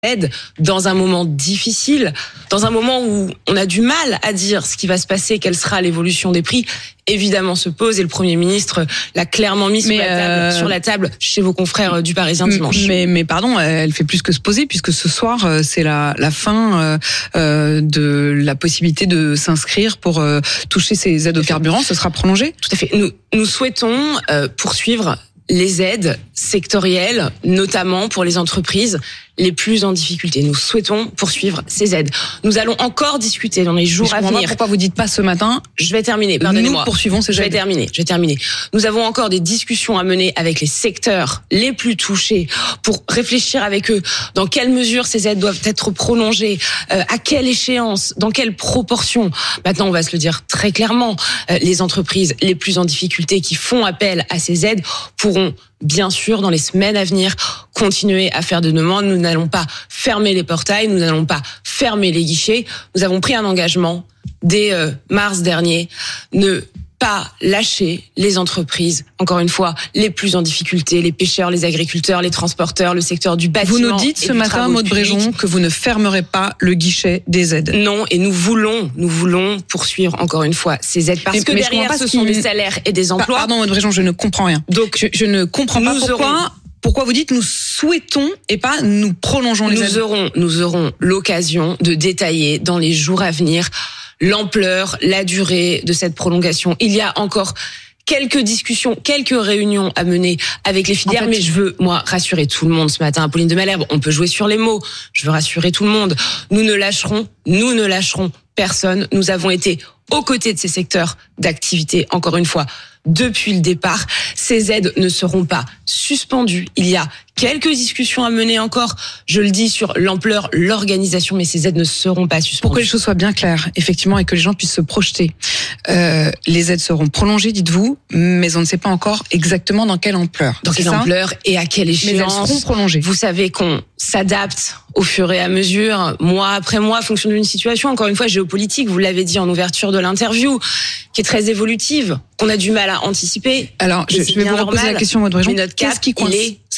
aide dans un moment difficile, dans un moment où on a du mal à dire ce qui va se passer, quelle sera l'évolution des prix, évidemment se pose, et le Premier ministre l'a clairement mis sur la table chez vos confrères du Parisien dimanche. Mais pardon, elle fait plus que se poser, puisque ce soir, c'est la fin de la possibilité de s'inscrire pour toucher ces aides au carburant. Ce sera prolongé ? Tout à fait. Nous souhaitons poursuivre les aides sectorielles, notamment pour les entreprises les plus en difficulté. Nous souhaitons poursuivre ces aides. Nous allons encore discuter dans les jours à venir. Pourquoi vous dites pas ce matin ? Je vais terminer, pardonnez-moi. Nous poursuivons ces aides. Je vais terminer. Nous avons encore des discussions à mener avec les secteurs les plus touchés pour réfléchir avec eux dans quelle mesure ces aides doivent être prolongées, à quelle échéance, dans quelle proportion. Maintenant, on va se le dire très clairement, les entreprises les plus en difficulté qui font appel à ces aides pourront bien sûr, dans les semaines à venir, continuer à faire des demandes. Nous n'allons pas fermer les portails, nous n'allons pas fermer les guichets. Nous avons pris un engagement dès mars dernier, ne pas lâcher les entreprises, encore une fois, les plus en difficulté, les pêcheurs, les agriculteurs, les transporteurs, le secteur du bâtiment. Vous nous dites ce matin, Maud Bréjon, que vous ne fermerez pas le guichet des aides. Non, et nous voulons poursuivre encore une fois ces aides parce que derrière ce sont des salaires et des emplois. Pardon, Maud Bréjon, je ne comprends rien. Donc, je ne comprends pas pourquoi vous dites nous souhaitons et pas nous prolongeons les aides. Nous aurons l'occasion de détailler dans les jours à venir l'ampleur, la durée de cette prolongation. Il y a encore quelques discussions, quelques réunions à mener avec les filières, mais je veux, moi, rassurer tout le monde ce matin. Apolline de Malherbe, on peut jouer sur les mots. Je veux rassurer tout le monde. Nous ne lâcherons personne. Nous avons été aux côtés de ces secteurs d'activité, encore une fois, depuis le départ. Ces aides ne seront pas suspendues. Il y a quelques discussions à mener encore, je le dis, sur l'ampleur, l'organisation, mais ces aides ne seront pas suspendues. Pour que les choses soient bien claires, effectivement, et que les gens puissent se projeter, les aides seront prolongées, dites-vous, mais on ne sait pas encore exactement dans quelle ampleur. Dans quelle ampleur et à quelle échéance. Mais elles seront prolongées. Vous savez qu'on s'adapte au fur et à mesure, mois après mois, en fonction d'une situation, encore une fois, géopolitique, vous l'avez dit en ouverture de l'interview, qui est très évolutive, qu'on a du mal à anticiper. Alors, je vais vous reposer la question, Maud Bréjon. Qu'est-ce qui coince ?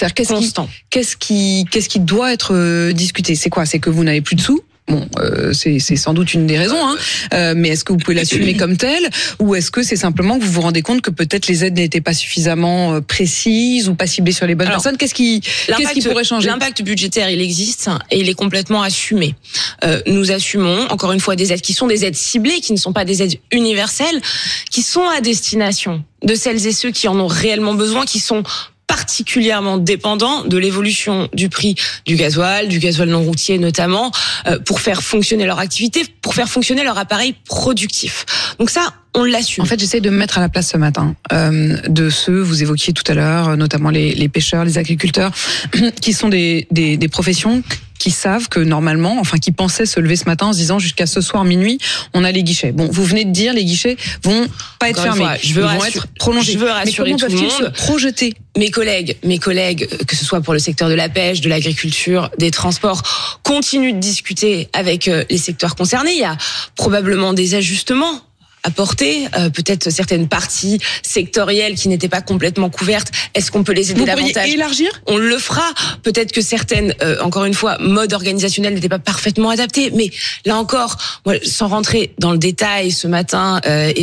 Qu'est-ce qui doit être discuté ? C'est quoi ? C'est que vous n'avez plus de sous ? Bon, c'est sans doute une des raisons, mais est-ce que vous pouvez l'assumer comme tel, ou est-ce que c'est simplement que vous vous rendez compte que peut-être les aides n'étaient pas suffisamment précises ou pas ciblées sur les bonnes personnes ? Qu'est-ce qui pourrait changer ? L'impact budgétaire, il existe et il est complètement assumé. Nous assumons, encore une fois, des aides qui sont des aides ciblées, qui ne sont pas des aides universelles, qui sont à destination de celles et ceux qui en ont réellement besoin, qui sont particulièrement dépendants de l'évolution du prix du gasoil non routier notamment, pour faire fonctionner leur activité, pour faire fonctionner leur appareil productif. Donc ça, on l'assume. En fait, j'essaie de me mettre à la place ce matin de ceux, vous évoquiez tout à l'heure, notamment les pêcheurs, les agriculteurs, qui sont des professions qui savent que normalement, qui pensaient se lever ce matin en se disant jusqu'à ce soir minuit, on a les guichets. Bon, vous venez de dire les guichets vont pas être fermés, ils vont être prolongés. Je veux rassurer tout le monde. Se projeter. Mes collègues, que ce soit pour le secteur de la pêche, de l'agriculture, des transports, continuent de discuter avec les secteurs concernés. Il y a probablement des ajustements apporter, peut-être certaines parties sectorielles qui n'étaient pas complètement couvertes. Est-ce qu'on peut les aider davantage ? Vous pourriez élargir ? On le fera. Peut-être que certaines, encore une fois, modes organisationnels n'étaient pas parfaitement adaptés. Mais là encore, moi, sans rentrer dans le détail ce matin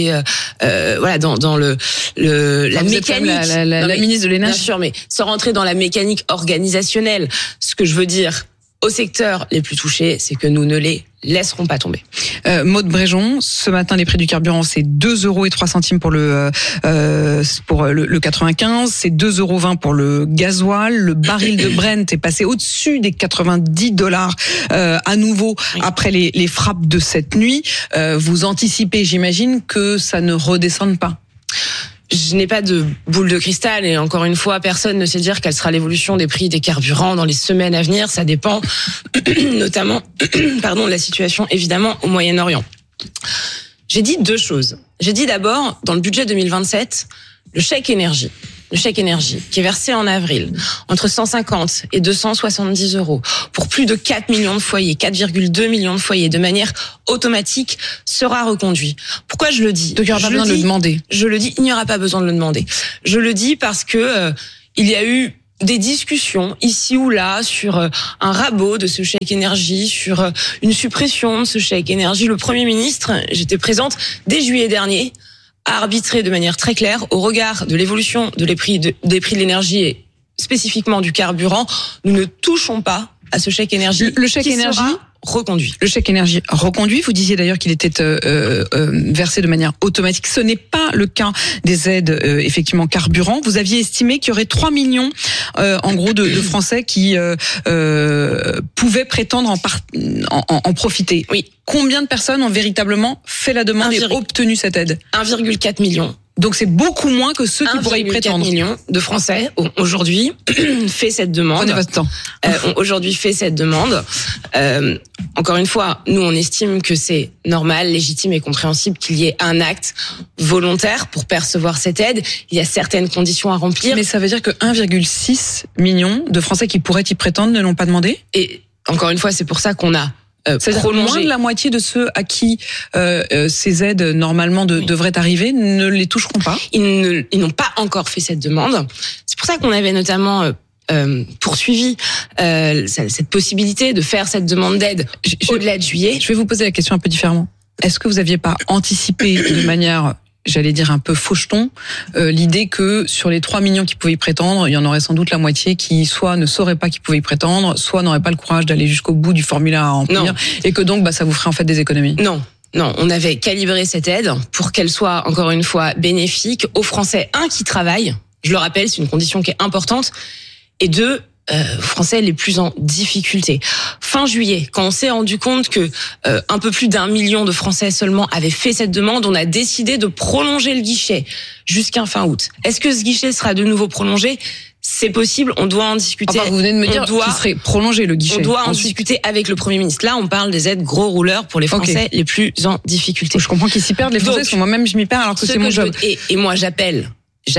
voilà, dans la mécanique, la ministre de l'Énergie. Bien sûr, mais sans rentrer dans la mécanique organisationnelle, ce que je veux dire aux secteurs les plus touchés, c'est que nous ne les laisserons pas tomber. Maud Bréjon, ce matin, les prix du carburant, c'est 2,03 € pour le 95, c'est 2,20 € pour le gasoil. Le baril de Brent est passé au-dessus des $90 à nouveau après les frappes de cette nuit. Vous anticipez, j'imagine, que ça ne redescende pas? Je n'ai pas de boule de cristal et encore une fois, personne ne sait dire quelle sera l'évolution des prix des carburants dans les semaines à venir. Ça dépend notamment de la situation évidemment au Moyen-Orient. J'ai dit deux choses. J'ai dit d'abord, dans le budget 2027, le chèque énergie qui est versé en avril, entre 150 et 270 € pour plus de 4 millions de foyers, 4,2 millions de foyers, de manière automatique, sera reconduit. Pourquoi je le dis ? Donc il n'y aura pas besoin de le demander. Je le dis, il n'y aura pas besoin de le demander. Je le dis parce que il y a eu des discussions ici ou là sur un rabot de ce chèque énergie, sur une suppression de ce chèque énergie. Le Premier ministre, j'étais présente dès juillet dernier, a arbitré de manière très claire au regard de l'évolution des prix de l'énergie et spécifiquement du carburant. Nous ne touchons pas à ce chèque énergie. Le chèque énergie reconduit. Le chèque énergie reconduit. Vous disiez d'ailleurs qu'il était versé de manière automatique. Ce n'est pas le cas des aides effectivement carburant. Vous aviez estimé qu'il y aurait 3 millions en gros de Français qui pouvaient prétendre en profiter. Oui. Combien de personnes ont véritablement fait la demande et obtenu cette aide ? 1,4 million. Donc c'est beaucoup moins que ceux qui pourraient y prétendre. 1,4 million de Français ont aujourd'hui fait cette demande. Prenez votre temps. Ont aujourd'hui fait cette demande. Encore une fois, nous on estime que c'est normal, légitime et compréhensible qu'il y ait un acte volontaire pour percevoir cette aide. Il y a certaines conditions à remplir. Mais ça veut dire que 1,6 million de Français qui pourraient y prétendre ne l'ont pas demandé ? Et encore une fois, c'est pour ça qu'on a c'est-à-dire moins de la moitié de ceux à qui ces aides normalement devraient arriver ne les toucheront pas. Ils n'ont pas encore fait cette demande. C'est pour ça qu'on avait notamment poursuivi cette possibilité de faire cette demande d'aide au-delà de juillet. Je vais vous poser la question un peu différemment. Est-ce que vous aviez pas anticipé de manière, j'allais dire un peu faucheton, l'idée que sur les 3 millions qui pouvaient y prétendre, il y en aurait sans doute la moitié qui soit ne sauraient pas qu'ils pouvaient y prétendre, soit n'auraient pas le courage d'aller jusqu'au bout du formulaire à remplir, et que donc ça vous ferait en fait des économies? Non, on avait calibré cette aide pour qu'elle soit encore une fois bénéfique aux Français, qui travaillent, je le rappelle, c'est une condition qui est importante, et deux, Français les plus en difficulté. Fin juillet, quand on s'est rendu compte que un peu plus d'1 million de Français seulement avaient fait cette demande, on a décidé de prolonger le guichet jusqu'à fin août. Est-ce que ce guichet sera de nouveau prolongé ? C'est possible, on doit en discuter. Enfin, vous venez de me dire qu'il serait prolongé le guichet. On doit en discuter avec le Premier ministre. Là, on parle des aides gros rouleurs pour les Français les plus en difficulté. Je comprends qu'ils s'y perdent, les Français, parce que moi-même je m'y perds alors que c'est mon job. Et moi j'appelle,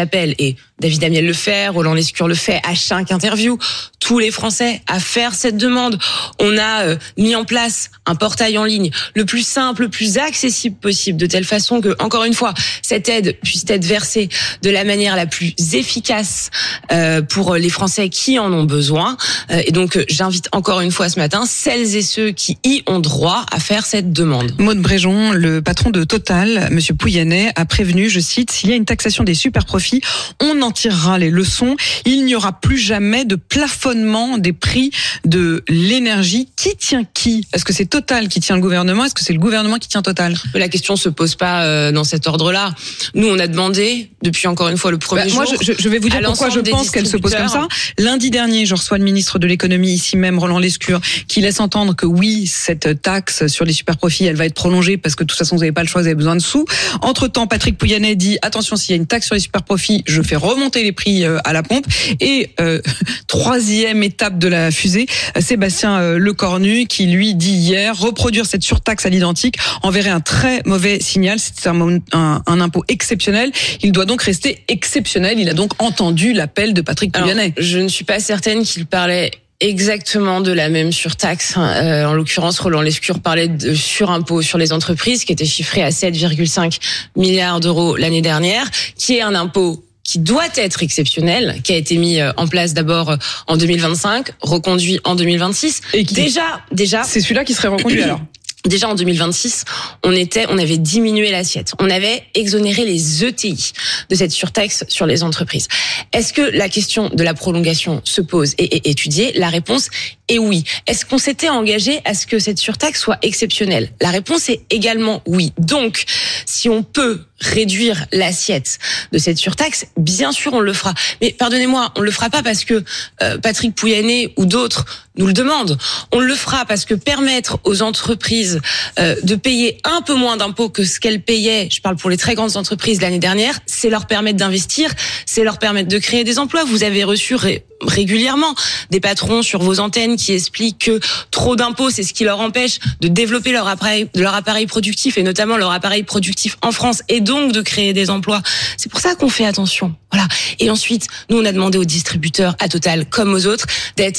et David Amiel le fait, Roland Lescure le fait à chaque interview, tous les Français à faire cette demande. On a mis en place un portail en ligne le plus simple, le plus accessible possible, de telle façon que, encore une fois, cette aide puisse être versée de la manière la plus efficace pour les Français qui en ont besoin. Et donc, j'invite encore une fois ce matin celles et ceux qui y ont droit à faire cette demande. Maude Bréjon, le patron de Total, Monsieur Pouyanné, a prévenu, je cite, s'il y a une taxation des superprofits, on en tirera les leçons. Il n'y aura plus jamais de plafonnement des prix de l'énergie. Qui tient qui ? Est-ce que c'est Total qui tient le gouvernement ? Est-ce que c'est le gouvernement qui tient Total ? La question se pose pas dans cet ordre-là. Nous, on a demandé, depuis encore une fois le premier jour... Moi, je vais vous dire pourquoi je pense qu'elle se pose comme ça. Lundi dernier, je reçois le ministre de l'économie, ici même, Roland Lescure, qui laisse entendre que oui, cette taxe sur les superprofits, elle va être prolongée parce que de toute façon, vous n'avez pas le choix, vous avez besoin de sous. Entre-temps, Patrick Pouyanné dit, attention, s'il y a une taxe sur les superprofits, je fais remonter les prix à la pompe. Et troisième étape de la fusée, Sébastien Lecornu qui lui dit hier, reproduire cette surtaxe à l'identique enverrait un très mauvais signal. C'est un impôt exceptionnel. Il doit donc rester exceptionnel. Il a donc entendu l'appel de Patrick Pouyanné. Je ne suis pas certaine qu'il parlait exactement de la même surtaxe. En l'occurrence, Roland Lescure parlait de surimpôt sur les entreprises qui était chiffré à 7,5 milliards d'euros l'année dernière, qui est un impôt qui doit être exceptionnel, qui a été mis en place d'abord en 2025, reconduit en 2026. Et qui déjà, c'est celui-là qui serait reconduit alors. Déjà en 2026, on avait diminué l'assiette. On avait exonéré les ETI de cette surtaxe sur les entreprises. Est-ce que la question de la prolongation se pose et est étudiée ? La réponse est oui. Est-ce qu'on s'était engagé à ce que cette surtaxe soit exceptionnelle ? La réponse est également oui. Donc, si on peut réduire l'assiette de cette surtaxe, bien sûr on le fera. Mais pardonnez-moi, on le fera pas parce que Patrick Pouyanné ou d'autres nous le demandent. On le fera parce que permettre aux entreprises de payer un peu moins d'impôts que ce qu'elles payaient, je parle pour les très grandes entreprises l'année dernière, c'est leur permettre d'investir, c'est leur permettre de créer des emplois. Vous avez reçu régulièrement des patrons sur vos antennes qui expliquent que trop d'impôts, c'est ce qui leur empêche de développer leur appareil productif et notamment leur appareil productif en France et donc de créer des emplois. C'est pour ça qu'on fait attention. Voilà. Et ensuite, nous, on a demandé aux distributeurs, à Total comme aux autres, d'être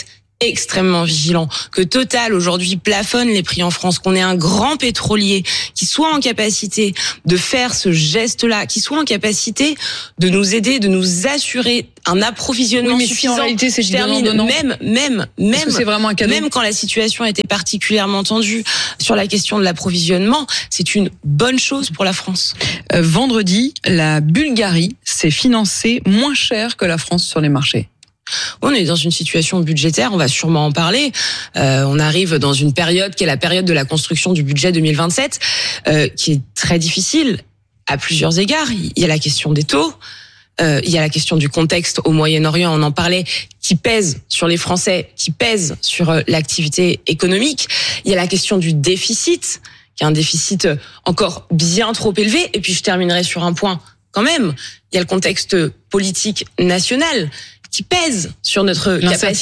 extrêmement vigilants, que Total aujourd'hui plafonne les prix en France, qu'on ait un grand pétrolier qui soit en capacité de faire ce geste-là, qui soit en capacité de nous aider, de nous assurer un approvisionnement suffisant. Si en réalité c'est même c'est vraiment un cadeau. Même quand la situation était particulièrement tendue sur la question de l'approvisionnement, c'est une bonne chose pour la France. Vendredi, la Bulgarie s'est financée moins cher que la France sur les marchés. On est dans une situation budgétaire, on va sûrement en parler. On arrive dans une période qui est la période de la construction du budget 2027, qui est très difficile à plusieurs égards. Il y a la question des taux, il y a la question du contexte au Moyen-Orient, on en parlait, qui pèse sur les Français, qui pèse sur l'activité économique. Il y a la question du déficit, qui est un déficit encore bien trop élevé. Et puis je terminerai sur un point quand même. Il y a le contexte politique national qui pèse sur notre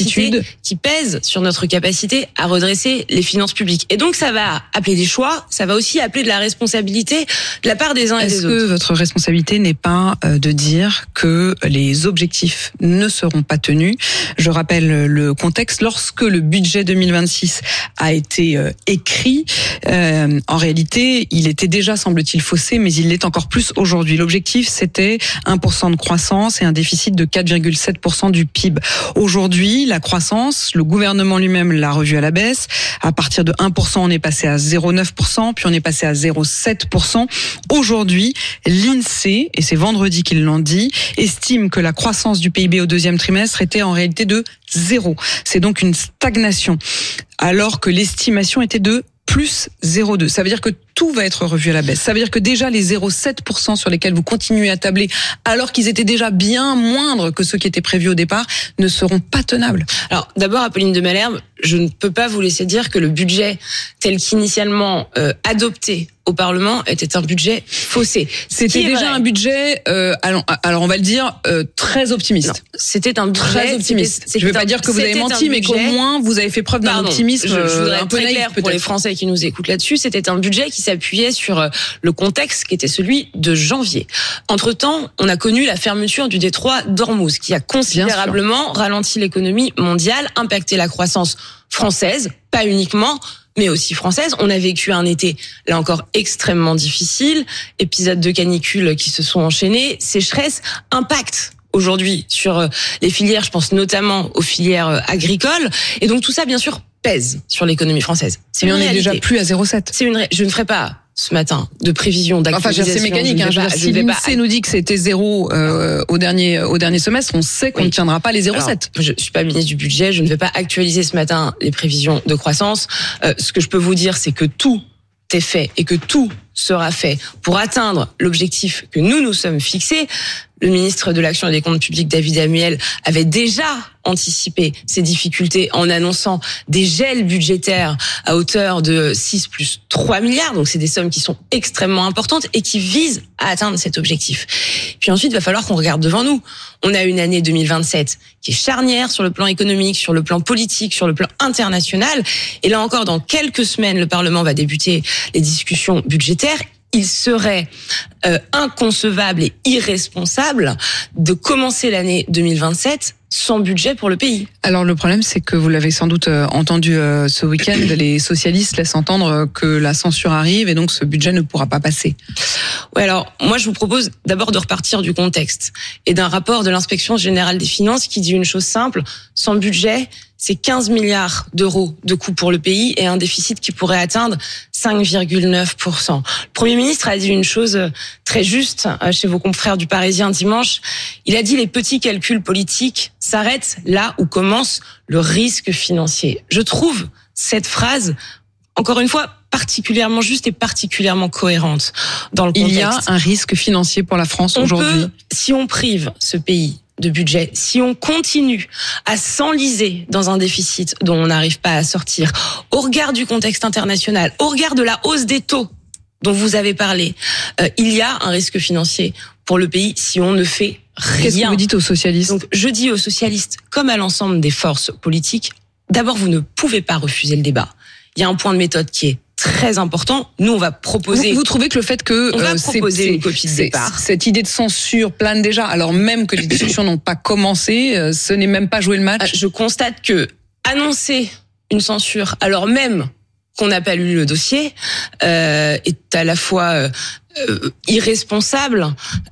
capacité à redresser les finances publiques. Et donc ça va appeler des choix, ça va aussi appeler de la responsabilité de la part des uns et des autres. Est-ce que votre responsabilité n'est pas de dire que les objectifs ne seront pas tenus? Je rappelle le contexte. Lorsque le budget 2026 a été écrit, en réalité, il était déjà, semble-t-il, faussé, mais il l'est encore plus aujourd'hui. L'objectif, c'était 1% de croissance et un déficit de 4,7% du PIB. Aujourd'hui, la croissance, le gouvernement lui-même l'a revu à la baisse. À partir de 1%, on est passé à 0,9%, puis on est passé à 0,7%. Aujourd'hui, l'INSEE, et c'est vendredi qu'ils l'ont dit, estime que la croissance du PIB au deuxième trimestre était en réalité de 0. C'est donc une stagnation, alors que l'estimation était de plus 0,2. Ça veut dire que tout va être revu à la baisse. Ça veut dire que déjà les 0,7% sur lesquels vous continuez à tabler, alors qu'ils étaient déjà bien moindres que ceux qui étaient prévus au départ, ne seront pas tenables. Alors d'abord, Apolline de Malherbe, je ne peux pas vous laisser dire que le budget tel qu'initialement adopté au Parlement était un budget faussé. C'était déjà un budget, alors on va le dire, très optimiste. Non, c'était un budget très optimiste. Je ne veux pas dire que vous avez menti, mais qu'au moins vous avez fait preuve d'un optimisme je voudrais un être peu très naïf clair pour les Français qui nous écoutent là-dessus. C'était un budget qui s'appuyait sur le contexte qui était celui de janvier. Entre-temps, on a connu la fermeture du détroit d'Ormuz qui a considérablement ralenti l'économie mondiale, impacté la croissance française, pas uniquement, mais aussi française. On a vécu un été, là encore, extrêmement difficile, épisodes de canicule qui se sont enchaînés, sécheresse, impact aujourd'hui sur les filières, je pense notamment aux filières agricoles, et donc tout ça, bien sûr, pèse sur l'économie française. Mais on est déjà plus à 0,7. Je ne ferai pas ce matin de prévision d'actualisation. Enfin, c'est mécanique. Si l'INSEE nous dit que c'était 0 au dernier semestre, on sait qu'on ne tiendra pas les 0,7. Je suis pas ministre du budget, je ne vais pas actualiser ce matin les prévisions de croissance. Ce que je peux vous dire, c'est que tout est fait et que tout sera fait pour atteindre l'objectif que nous sommes fixés. Le ministre de l'Action et des Comptes Publics, David Amiel, avait déjà anticipé ces difficultés en annonçant des gels budgétaires à hauteur de 6 plus 3 milliards. Donc c'est des sommes qui sont extrêmement importantes et qui visent à atteindre cet objectif. Puis ensuite, il va falloir qu'on regarde devant nous. On a une année 2027 qui est charnière sur le plan économique, sur le plan politique, sur le plan international. Et là encore, dans quelques semaines, le Parlement va débuter les discussions budgétaires. Il serait inconcevable et irresponsable de commencer l'année 2027 sans budget pour le pays. Alors le problème, c'est que vous l'avez sans doute entendu ce week-end, les socialistes laissent entendre que la censure arrive et donc ce budget ne pourra pas passer. Ouais, alors moi je vous propose d'abord de repartir du contexte et d'un rapport de l'Inspection générale des finances qui dit une chose simple, sans budget, c'est 15 milliards d'euros de coûts pour le pays et un déficit qui pourrait atteindre 5,9%. Le Premier ministre a dit une chose très juste chez vos confrères du Parisien dimanche. Il a dit les petits calculs politiques s'arrêtent là où commence le risque financier. Je trouve cette phrase, encore une fois, particulièrement juste et particulièrement cohérente dans le contexte. Il y a un risque financier pour la France aujourd'hui. Si on prive ce pays de budget, si on continue à s'enliser dans un déficit dont on n'arrive pas à sortir, au regard du contexte international, au regard de la hausse des taux dont vous avez parlé, il y a un risque financier pour le pays si on ne fait rien. Qu'est-ce que vous dites aux socialistes ? Donc, je dis aux socialistes, comme à l'ensemble des forces politiques, d'abord, vous ne pouvez pas refuser le débat. Il y a un point de méthode qui est très important. Nous, on va proposer... Vous trouvez que le fait que une copie de départ. Cette idée de censure plane déjà, alors même que les discussions n'ont pas commencé, ce n'est même pas jouer le match. Je constate que annoncer une censure alors même qu'on n'a pas lu le dossier est à la fois irresponsable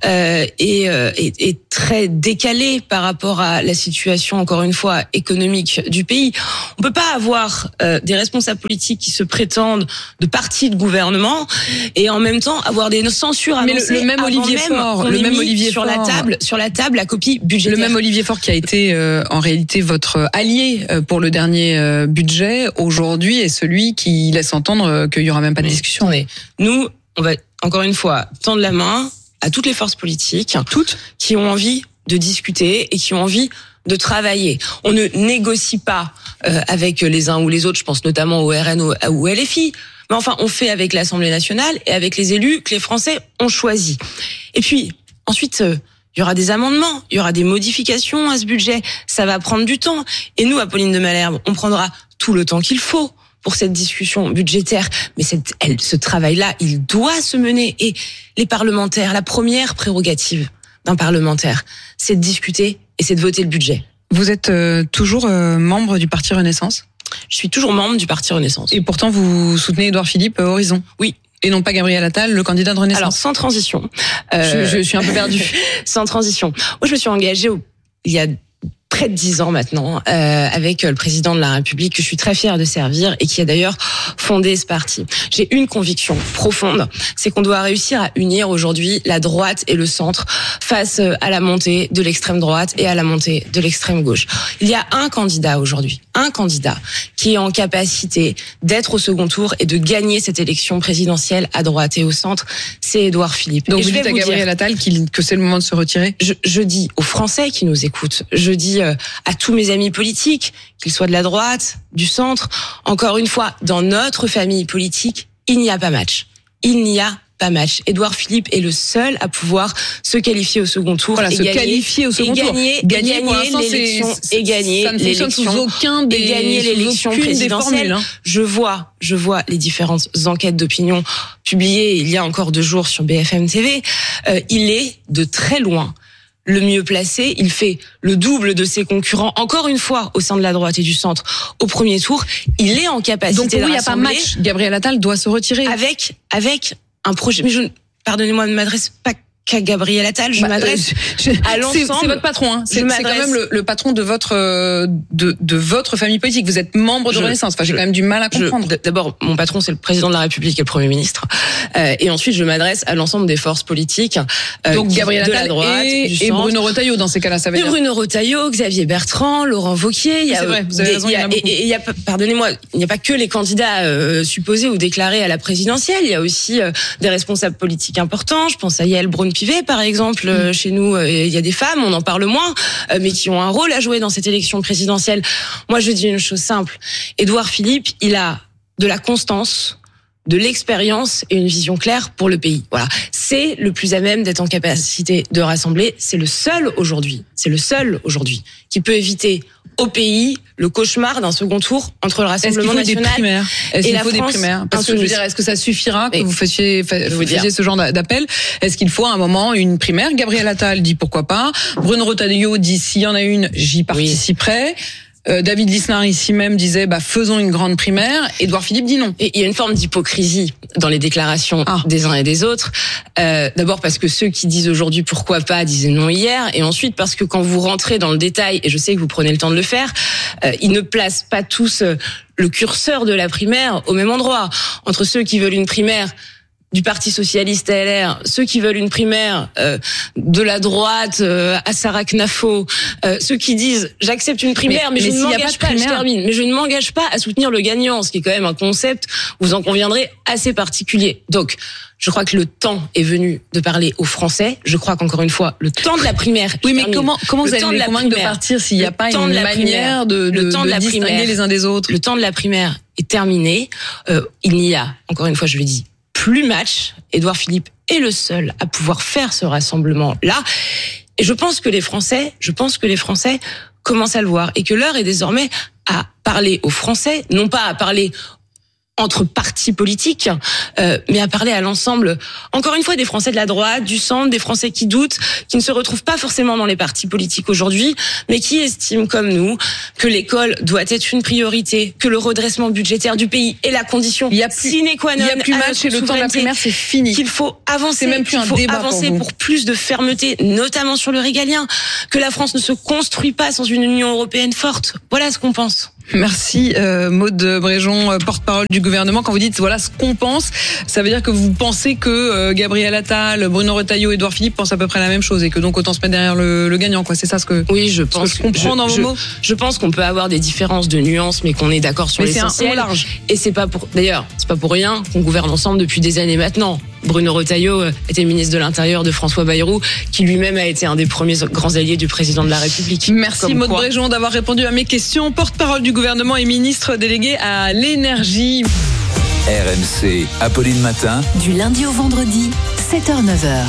et très décalé par rapport à la situation, encore une fois, économique du pays. On peut pas avoir des responsables politiques qui se prétendent de partis de gouvernement et en même temps avoir des censures annoncées. Mais le même Olivier Faure, le même Olivier sur Faure, la table la copie budgétaire. Le même Olivier Faure qui a été en réalité votre allié pour le dernier budget aujourd'hui est celui qui laisse entendre qu'il y aura même pas de discussion. Nous, on va encore une fois tendre la main à toutes les forces politiques, toutes qui ont envie de discuter et qui ont envie de travailler. On ne négocie pas avec les uns ou les autres, je pense notamment au RN ou LFI, mais enfin on fait avec l'Assemblée nationale et avec les élus que les Français ont choisis. Et puis ensuite il y aura des amendements, il y aura des modifications à ce budget, ça va prendre du temps. Et nous, Apolline de Malherbe, on prendra tout le temps qu'il faut pour cette discussion budgétaire. Mais ce travail-là, il doit se mener. Et les parlementaires, la première prérogative d'un parlementaire, c'est de discuter et c'est de voter le budget. Vous êtes toujours membre du Parti Renaissance ? Je suis toujours membre du Parti Renaissance. Et pourtant, vous soutenez Édouard Philippe Horizon ? Oui. Et non pas Gabriel Attal, le candidat de Renaissance. Alors, sans transition. Je suis un peu perdue. Sans transition. Moi, je me suis engagée il y a près de 10 ans maintenant, avec le président de la République, que je suis très fière de servir et qui a d'ailleurs fondé ce parti. J'ai une conviction profonde, c'est qu'on doit réussir à unir aujourd'hui la droite et le centre face à la montée de l'extrême droite et à la montée de l'extrême gauche. Il y a un candidat aujourd'hui, qui est en capacité d'être au second tour et de gagner cette élection présidentielle à droite et au centre, c'est Édouard Philippe. Donc vous dites à Gabriel Attal que c'est le moment de se retirer ? Je dis aux Français qui nous écoutent, je dis à tous mes amis politiques, qu'ils soient de la droite, du centre, encore une fois, dans notre famille politique, il n'y a pas match. Il n'y a pas match. Édouard Philippe est le seul à pouvoir se qualifier au second tour. Voilà, et qualifier au second tour. Gagner l'élection et gagner l'élection et gagner l'élection présidentielle. Je vois les différentes enquêtes d'opinion publiées il y a encore 2 jours sur BFM TV. Il est de très loin le mieux placé, il fait le double de ses concurrents, encore une fois, au sein de la droite et du centre, au premier tour. Il est en capacité de rassembler. Donc, il n'y a pas match. Gabriel Attal doit se retirer. Avec un projet. Mais pardonnez-moi, ne m'adresse pas qu'à Gabriel Attal, je m'adresse à l'ensemble. C'est votre patron, hein. C'est quand même le patron de votre famille politique. Vous êtes membre de Renaissance. Enfin, j'ai quand même du mal à comprendre. D'abord, mon patron, c'est le président de la République et le Premier ministre. Et ensuite, je m'adresse à l'ensemble des forces politiques. Donc, Gabriel Attal, de la droite, et Bruno Retailleau, dans ces cas-là, ça veut dire. Bruno Retailleau, Xavier Bertrand, Laurent Wauquiez. C'est vrai, vous avez raison, il y en a beaucoup. Et il y a, pardonnez-moi, il n'y a pas que les candidats supposés ou déclarés à la présidentielle. Il y a aussi des responsables politiques importants. Je pense à Yael Braun-Pivet, par exemple. Chez nous, il y a des femmes, on en parle moins, mais qui ont un rôle à jouer dans cette élection présidentielle. Moi, je dis une chose simple. Édouard Philippe, il a de la constance, de l'expérience et une vision claire pour le pays. Voilà. C'est le plus à même d'être en capacité de rassembler. C'est le seul aujourd'hui qui peut éviter au pays le cauchemar d'un second tour entre le Rassemblement national et la France. Des primaires? Parce que je veux dire, est-ce que ça suffira que vous fassiez ce genre d'appel? Est-ce qu'il faut à un moment une primaire? Gabriel Attal dit pourquoi pas. Bruno Retailleau dit s'il y en a une, j'y participerai. David Lisnard ici même disait faisons une grande primaire. Édouard Philippe dit non. Et il y a une forme d'hypocrisie dans les déclarations des uns et des autres. D'abord parce que ceux qui disent aujourd'hui pourquoi pas disaient non hier, et ensuite parce que quand vous rentrez dans le détail, et je sais que vous prenez le temps de le faire, ils ne placent pas tous le curseur de la primaire au même endroit. Entre ceux qui veulent une primaire du Parti socialiste à LR, ceux qui veulent une primaire de la droite à Sarah Knafo, ceux qui disent j'accepte une primaire mais je ne m'engage pas, mais je ne m'engage pas à soutenir le gagnant, ce qui est quand même un concept, vous en conviendrez, assez particulier. Donc je crois que le temps est venu de parler aux Français. Je crois qu'encore une fois, le temps de la primaire. Oui, mais comment vous allez les convaincre de partir s'il n'y a pas une manière de distinguer les uns des autres? Le temps de la primaire est terminé. Il n'y a, encore une fois, je le dis, plus match. Édouard Philippe est le seul à pouvoir faire ce rassemblement-là. Et je pense que les Français commencent à le voir et que l'heure est désormais à parler aux Français, non pas à parler entre partis politiques, mais à parler à l'ensemble, encore une fois, des Français de la droite, du centre, des Français qui doutent, qui ne se retrouvent pas forcément dans les partis politiques aujourd'hui, mais qui estiment comme nous que l'école doit être une priorité, que le redressement budgétaire du pays est la condition sine qua non. Il n'y a plus match et le temps de la primaire, c'est fini. Qu'il faut avancer, c'est même plus un débat pour plus de fermeté, notamment sur le régalien, que la France ne se construit pas sans une Union européenne forte. Voilà ce qu'on pense. Merci Maud Bréjon, porte-parole du gouvernement. Quand vous dites voilà ce qu'on pense, ça veut dire que vous pensez que Gabriel Attal, Bruno Retailleau, Édouard Philippe pensent à peu près la même chose et que donc autant se mettre derrière le gagnant, quoi. C'est ça ce que oui, je pense. Que je comprends dans vos mots. Je pense qu'on peut avoir des différences de nuances, mais qu'on est d'accord sur l'essentiel. Large. Et c'est pas pour rien qu'on gouverne ensemble depuis des années maintenant. Bruno Retailleau était ministre de l'Intérieur de François Bayrou, qui lui-même a été un des premiers grands alliés du président de la République. Merci Maud Bréjon d'avoir répondu à mes questions. Porte-parole du gouvernement et ministre délégué à l'énergie. RMC, Apolline Matin. Du lundi au vendredi, 7h-9h.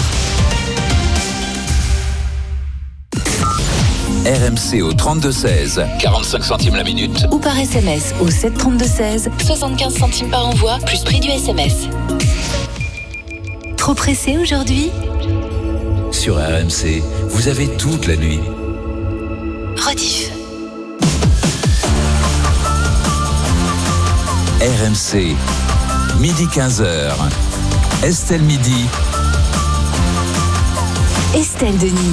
RMC au 32-16, 45 centimes la minute. Ou par SMS au 732-16, 75 centimes par envoi, plus prix du SMS. Trop pressé aujourd'hui ? Sur RMC, vous avez toute la nuit. Rediff. RMC, midi 15h. Estelle Midi. Estelle Denis.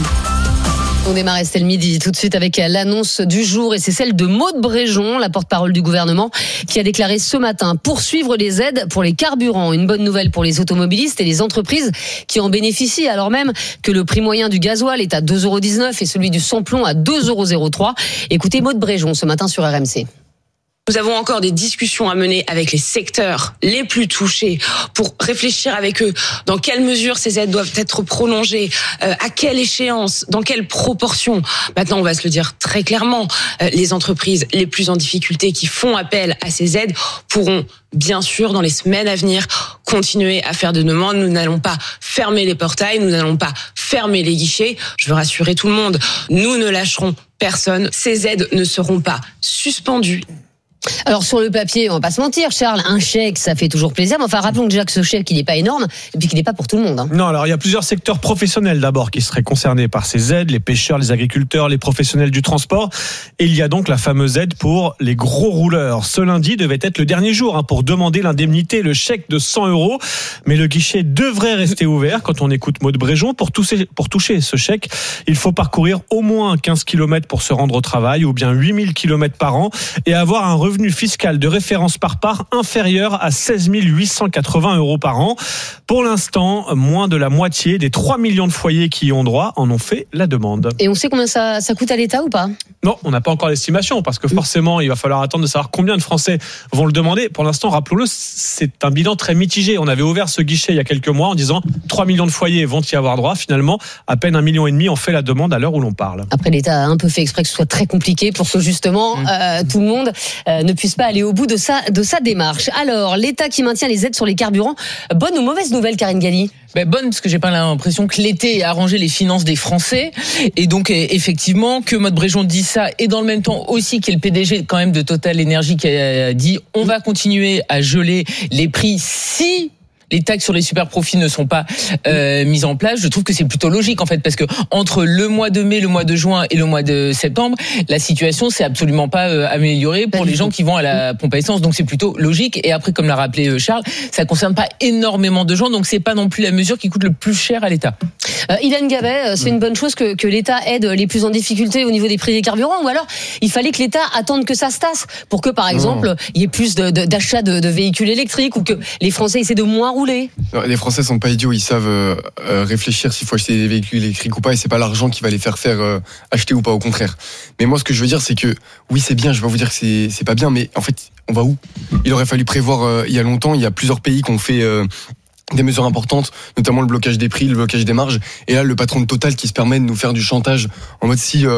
On démarre Estelle Midi tout de suite avec l'annonce du jour et c'est celle de Maud Bréjon, la porte-parole du gouvernement, qui a déclaré ce matin poursuivre les aides pour les carburants. Une bonne nouvelle pour les automobilistes et les entreprises qui en bénéficient alors même que le prix moyen du gasoil est à 2,19 € et celui du sans-plomb à 2,03 €. Écoutez Maud Bréjon ce matin sur RMC. Nous avons encore des discussions à mener avec les secteurs les plus touchés pour réfléchir avec eux dans quelle mesure ces aides doivent être prolongées, à quelle échéance, dans quelle proportion. Maintenant, on va se le dire très clairement, les entreprises les plus en difficulté qui font appel à ces aides pourront bien sûr, dans les semaines à venir, continuer à faire des demandes. Nous n'allons pas fermer les portails, nous n'allons pas fermer les guichets. Je veux rassurer tout le monde, nous ne lâcherons personne. Ces aides ne seront pas suspendues. Alors sur le papier, on va pas se mentir, Charles, un chèque, ça fait toujours plaisir. Mais enfin, rappelons déjà que ce chèque, il n'est pas énorme et puis qu'il n'est pas pour tout le monde. Hein. Non, alors il y a plusieurs secteurs professionnels d'abord qui seraient concernés par ces aides, les pêcheurs, les agriculteurs, les professionnels du transport. Et il y a donc la fameuse aide pour les gros rouleurs. Ce lundi devait être le dernier jour pour demander l'indemnité, le chèque de 100 €. Mais le guichet devrait rester ouvert quand on écoute Maud Bréjon. Pour toucher ce chèque, il faut parcourir au moins 15 km pour se rendre au travail ou bien 8000 km par an et avoir un revenu fiscal de référence par part inférieur à 16 880 € par an. Pour l'instant, moins de la moitié des 3 millions de foyers qui y ont droit en ont fait la demande. Et on sait combien ça coûte à l'État ou pas ? Non, on n'a pas encore l'estimation parce que forcément, il va falloir attendre de savoir combien de Français vont le demander. Pour l'instant, rappelons-le, c'est un bilan très mitigé. On avait ouvert ce guichet il y a quelques mois en disant 3 millions de foyers vont y avoir droit. Finalement, à peine 1,5 million ont fait la demande à l'heure où l'on parle. Après, l'État a un peu fait exprès que ce soit très compliqué pour que justement tout le monde ne puisse pas aller au bout de sa démarche. Alors, l'État qui maintient les aides sur les carburants, bonne ou mauvaise nouvelle, Karine Galli ? Bonne, parce que j'ai pas l'impression que l'été a arrangé les finances des Français. Et donc, effectivement, que Maud Bréjon dit ça, et dans le même temps aussi qu'il y ait le PDG quand même de Total Energy qui a dit on va continuer à geler les prix si les taxes sur les super profits ne sont pas mises en place. Je trouve que c'est plutôt logique en fait, parce que entre le mois de mai, le mois de juin et le mois de septembre, la situation s'est absolument pas améliorée pour les gens qui vont à la pompe à essence. Donc c'est plutôt logique. Et après, comme l'a rappelé Charles, ça concerne pas énormément de gens, donc c'est pas non plus la mesure qui coûte le plus cher à l'État. Hélène Gavet, c'est une bonne chose que l'État aide les plus en difficulté au niveau des prix des carburants, ou alors il fallait que l'État attende que ça se tasse pour que par exemple il y ait plus d'achats de véhicules électriques ou que les Français essaient de moins rouler. Non, les Français sont pas idiots, ils savent réfléchir s'il faut acheter des véhicules électriques ou pas, et c'est pas l'argent qui va les faire acheter ou pas, au contraire. Mais moi ce que je veux dire c'est que oui c'est bien, je vais pas vous dire que c'est pas bien, mais en fait on va où ? Il aurait fallu prévoir il y a longtemps, il y a plusieurs pays qui ont fait des mesures importantes, notamment le blocage des prix, le blocage des marges. Et là, le patron de Total qui se permet de nous faire du chantage en mode si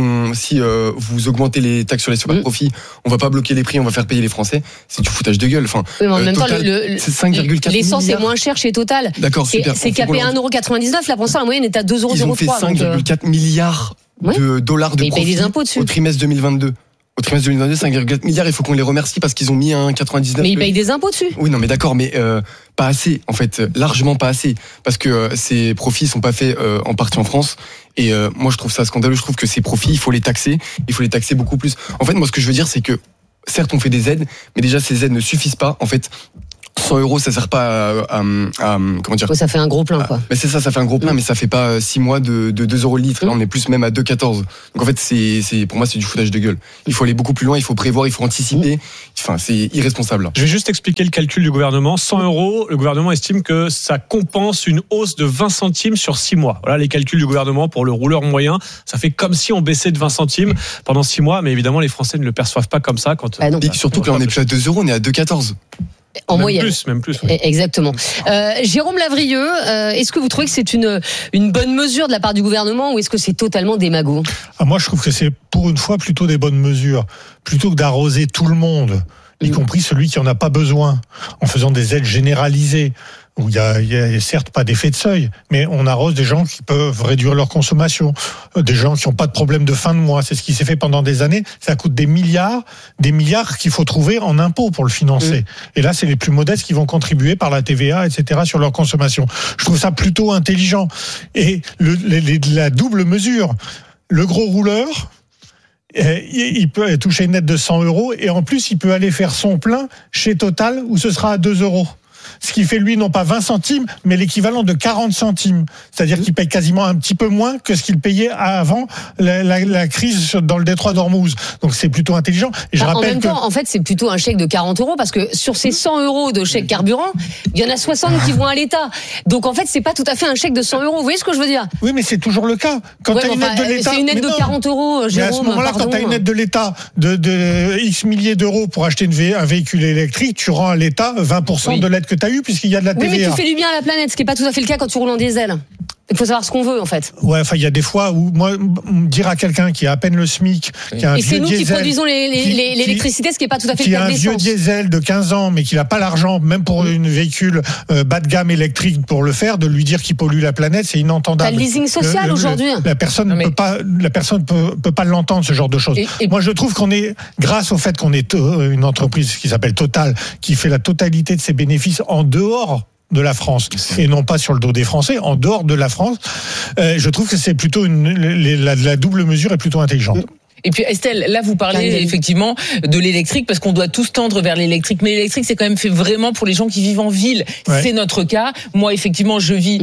vous augmentez les taxes sur les super profits, on va pas bloquer les prix, on va faire payer les Français. C'est du foutage de gueule. Enfin, oui, mais en même Total, temps, c'est 5,4 l'essence milliards. est moins chère chez Total. D'accord, super. C'est capé à 1,99 €. Là, pour ça, la moyenne est à 2,03 €. Ils ont fait 5,4 milliards de dollars de profit au trimestre 2022. Au trimestre 2022, 5,4 milliards, il faut qu'on les remercie parce qu'ils ont mis un 99. Mais ils payent des impôts dessus. Oui, non, mais d'accord, mais pas assez, en fait, largement pas assez, parce que ces profits sont pas faits en partie en France. Et moi, je trouve ça scandaleux. Je trouve que ces profits, il faut les taxer beaucoup plus. En fait, moi, ce que je veux dire, c'est que certes, on fait des aides, mais déjà, ces aides ne suffisent pas. En fait, 100 euros, ça sert pas à comment dire. Ça fait un gros plein, quoi. Mais c'est ça fait un gros plein, mais ça fait pas 6 mois de 2 euros le litre. Là, on est plus même à 2,14. Donc en fait, pour moi, c'est du foutage de gueule. Il faut aller beaucoup plus loin, il faut prévoir, il faut anticiper. Enfin, c'est irresponsable. Je vais juste expliquer le calcul du gouvernement. 100 euros, le gouvernement estime que ça compense une hausse de 20 centimes sur 6 mois. Voilà les calculs du gouvernement pour le rouleur moyen. Ça fait comme si on baissait de 20 centimes pendant 6 mois, mais évidemment, les Français ne le perçoivent pas comme ça. Et surtout que là, on est plus à 2 euros, on est à 2,14. En moyenne. Même plus. Oui. Exactement. Jérôme Lavrieux, est-ce que vous trouvez que c'est une bonne mesure de la part du gouvernement ou est-ce que c'est totalement démago ? Moi, je trouve que c'est pour une fois plutôt des bonnes mesures. Plutôt que d'arroser tout le monde, y compris celui qui en a pas besoin, en faisant des aides généralisées, où il y a certes pas d'effet de seuil, mais on arrose des gens qui peuvent réduire leur consommation, des gens qui n'ont pas de problème de fin de mois. C'est ce qui s'est fait pendant des années. Ça coûte des milliards qu'il faut trouver en impôts pour le financer. Et là, c'est les plus modestes qui vont contribuer par la TVA, etc., sur leur consommation. Je trouve ça plutôt intelligent. Et la double mesure, le gros rouleur, il peut toucher une aide de 100 euros et en plus, il peut aller faire son plein chez Total où ce sera à 2 euros. Ce qui fait, lui, non pas 20 centimes, mais l'équivalent de 40 centimes. C'est-à-dire qu'il paye quasiment un petit peu moins que ce qu'il payait avant la crise dans le détroit d'Ormuz. Donc c'est plutôt intelligent. Et en même temps, en fait, c'est plutôt un chèque de 40 euros parce que sur ces 100 euros de chèque carburant, il y en a 60 qui vont à l'État. Donc en fait, c'est pas tout à fait un chèque de 100 euros. Vous voyez ce que je veux dire ? Oui, mais c'est toujours le cas. Quand tu as une aide de l'État... C'est une aide de 40 euros, Jérôme. Mais à ce moment-là, quand tu as une aide de l'État de X milliers d'euros pour acheter un véhicule électrique, tu rends à l'État 20% de l'aide que tu as eue puisqu'il y a de la TVA. Oui, mais tu fais du bien à la planète, ce qui n'est pas tout à fait le cas quand tu roules en diesel. Il faut savoir ce qu'on veut, en fait. Ouais, enfin, il y a des fois où, moi, dire à quelqu'un qui a à peine le SMIC, qui a un et vieux c'est nous diesel, qui produisons l'électricité, ce qui n'est pas tout à fait le cas de l'essence. Qui a un vieux diesel de 15 ans, mais qui n'a pas l'argent, même pour une véhicule bas de gamme électrique pour le faire, de lui dire qu'il pollue la planète, c'est inentendable. T'as le leasing social aujourd'hui. La personne peut pas l'entendre, ce genre de choses. Moi, je trouve qu'on est, grâce au fait qu'on est une entreprise qui s'appelle Total, qui fait la totalité de ses bénéfices en dehors de la France et non pas sur le dos des Français, en dehors de la France, je trouve que c'est plutôt la double mesure est plutôt intelligente. Et puis Estelle, là vous parlez effectivement de l'électrique parce qu'on doit tous tendre vers l'électrique, mais l'électrique c'est quand même fait vraiment pour les gens qui vivent en ville. Ouais. C'est notre cas. Moi effectivement je vis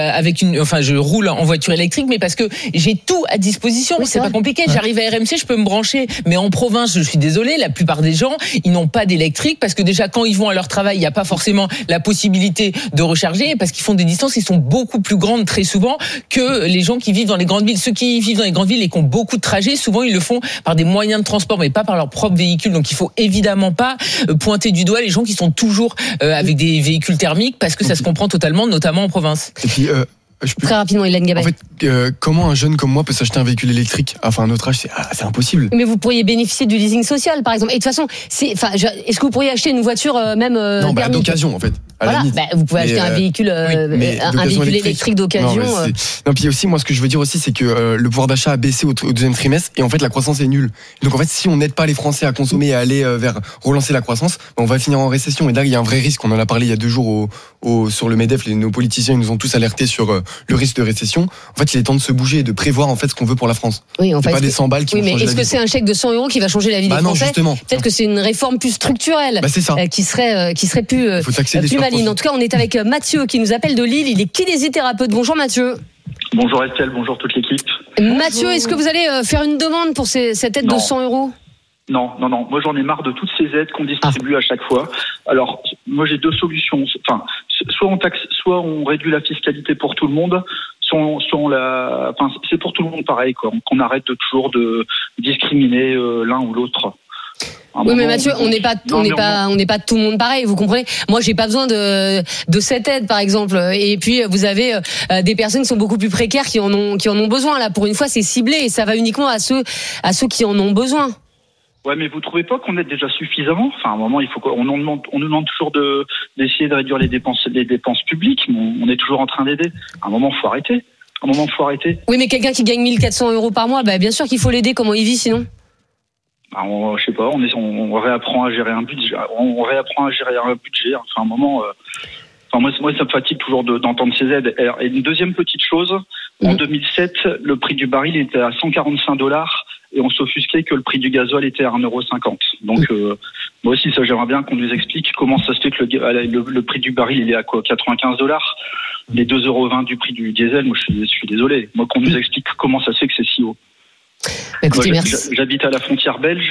je roule en voiture électrique, mais parce que j'ai tout à disposition. Oui, c'est pas compliqué. Ouais. J'arrive à RMC, je peux me brancher. Mais en province, je suis désolée, la plupart des gens ils n'ont pas d'électrique parce que déjà quand ils vont à leur travail, il n'y a pas forcément la possibilité de recharger parce qu'ils font des distances qui sont beaucoup plus grandes très souvent que les gens qui vivent dans les grandes villes. Ceux qui vivent dans les grandes villes et qui ont beaucoup de trajets, souvent ils le font par des moyens de transport mais pas par leur propre véhicule. Donc il faut évidemment pas pointer du doigt les gens qui sont toujours avec des véhicules thermiques parce que ça se comprend totalement, notamment en province. Et puis très rapidement, Hélène Gabay. En fait, comment un jeune comme moi peut s'acheter un véhicule électrique à un autre âge, c'est impossible. Mais vous pourriez bénéficier du leasing social, par exemple. Et de toute façon, est-ce que vous pourriez acheter une voiture même non, d'occasion en fait. Voilà, vous pouvez acheter un véhicule, un véhicule électrique d'occasion. Non, puis aussi, moi, ce que je veux dire aussi, c'est que le pouvoir d'achat a baissé au deuxième trimestre et en fait, la croissance est nulle. Donc en fait, si on n'aide pas les Français à consommer et à aller vers relancer la croissance, on va finir en récession. Et là, il y a un vrai risque. On en a parlé il y a 2 jours sur le MEDEF. Nos politiciens nous ont tous alertés sur le risque de récession. En fait, il est temps de se bouger et de prévoir en fait ce qu'on veut pour la France. Oui, en fait, pas des 100 balles qui vont changer la vie. Oui, mais est-ce que c'est un chèque de 100 euros qui va changer la vie des Français ? Non, justement. Peut-être que c'est une réforme plus structurelle, c'est ça. qui serait plus maligne. En tout cas, on est avec Mathieu qui nous appelle de Lille. Il est kinésithérapeute. Bonjour Mathieu. Bonjour Estelle, bonjour toute l'équipe. Mathieu, est-ce que vous allez faire une demande pour cette aide de 100 euros ? Non. Moi, j'en ai marre de toutes ces aides qu'on distribue à chaque fois. Alors, moi, j'ai 2 solutions. Enfin, soit on taxe, soit on réduit la fiscalité pour tout le monde. C'est pour tout le monde pareil, quoi. Qu'on arrête toujours de discriminer l'un ou l'autre. Oui, mais Mathieu, on n'est pas tout le monde pareil, vous comprenez ? Moi, j'ai pas besoin de cette aide, par exemple. Et puis, vous avez des personnes qui sont beaucoup plus précaires qui en ont besoin. Là, pour une fois, c'est ciblé et ça va uniquement à ceux qui en ont besoin. Ouais, mais vous trouvez pas qu'on aide déjà suffisamment ? Enfin, à un moment, on nous demande toujours d'essayer de réduire les dépenses publiques. Mais on est toujours en train d'aider. À un moment, faut arrêter. Oui, mais quelqu'un qui gagne 1 400 euros par mois, bien sûr qu'il faut l'aider. Comment il vit sinon ? Je sais pas, on réapprend à gérer un budget. On réapprend à gérer un budget. Enfin, un moment. Moi, ça me fatigue toujours d'entendre ces aides. Et une deuxième petite chose, en 2007, le prix du baril était à $145 et on s'offusquait que le prix du gasoil était à 1,50 €. Donc, moi aussi, ça, j'aimerais bien qu'on nous explique comment ça se fait que le prix du baril, il est à quoi, $95 ? Les 2,20 € du prix du diesel, moi, je suis désolé. Moi, qu'on nous explique comment ça se fait que c'est si haut. Écoutez, moi, merci. J'habite à la frontière belge.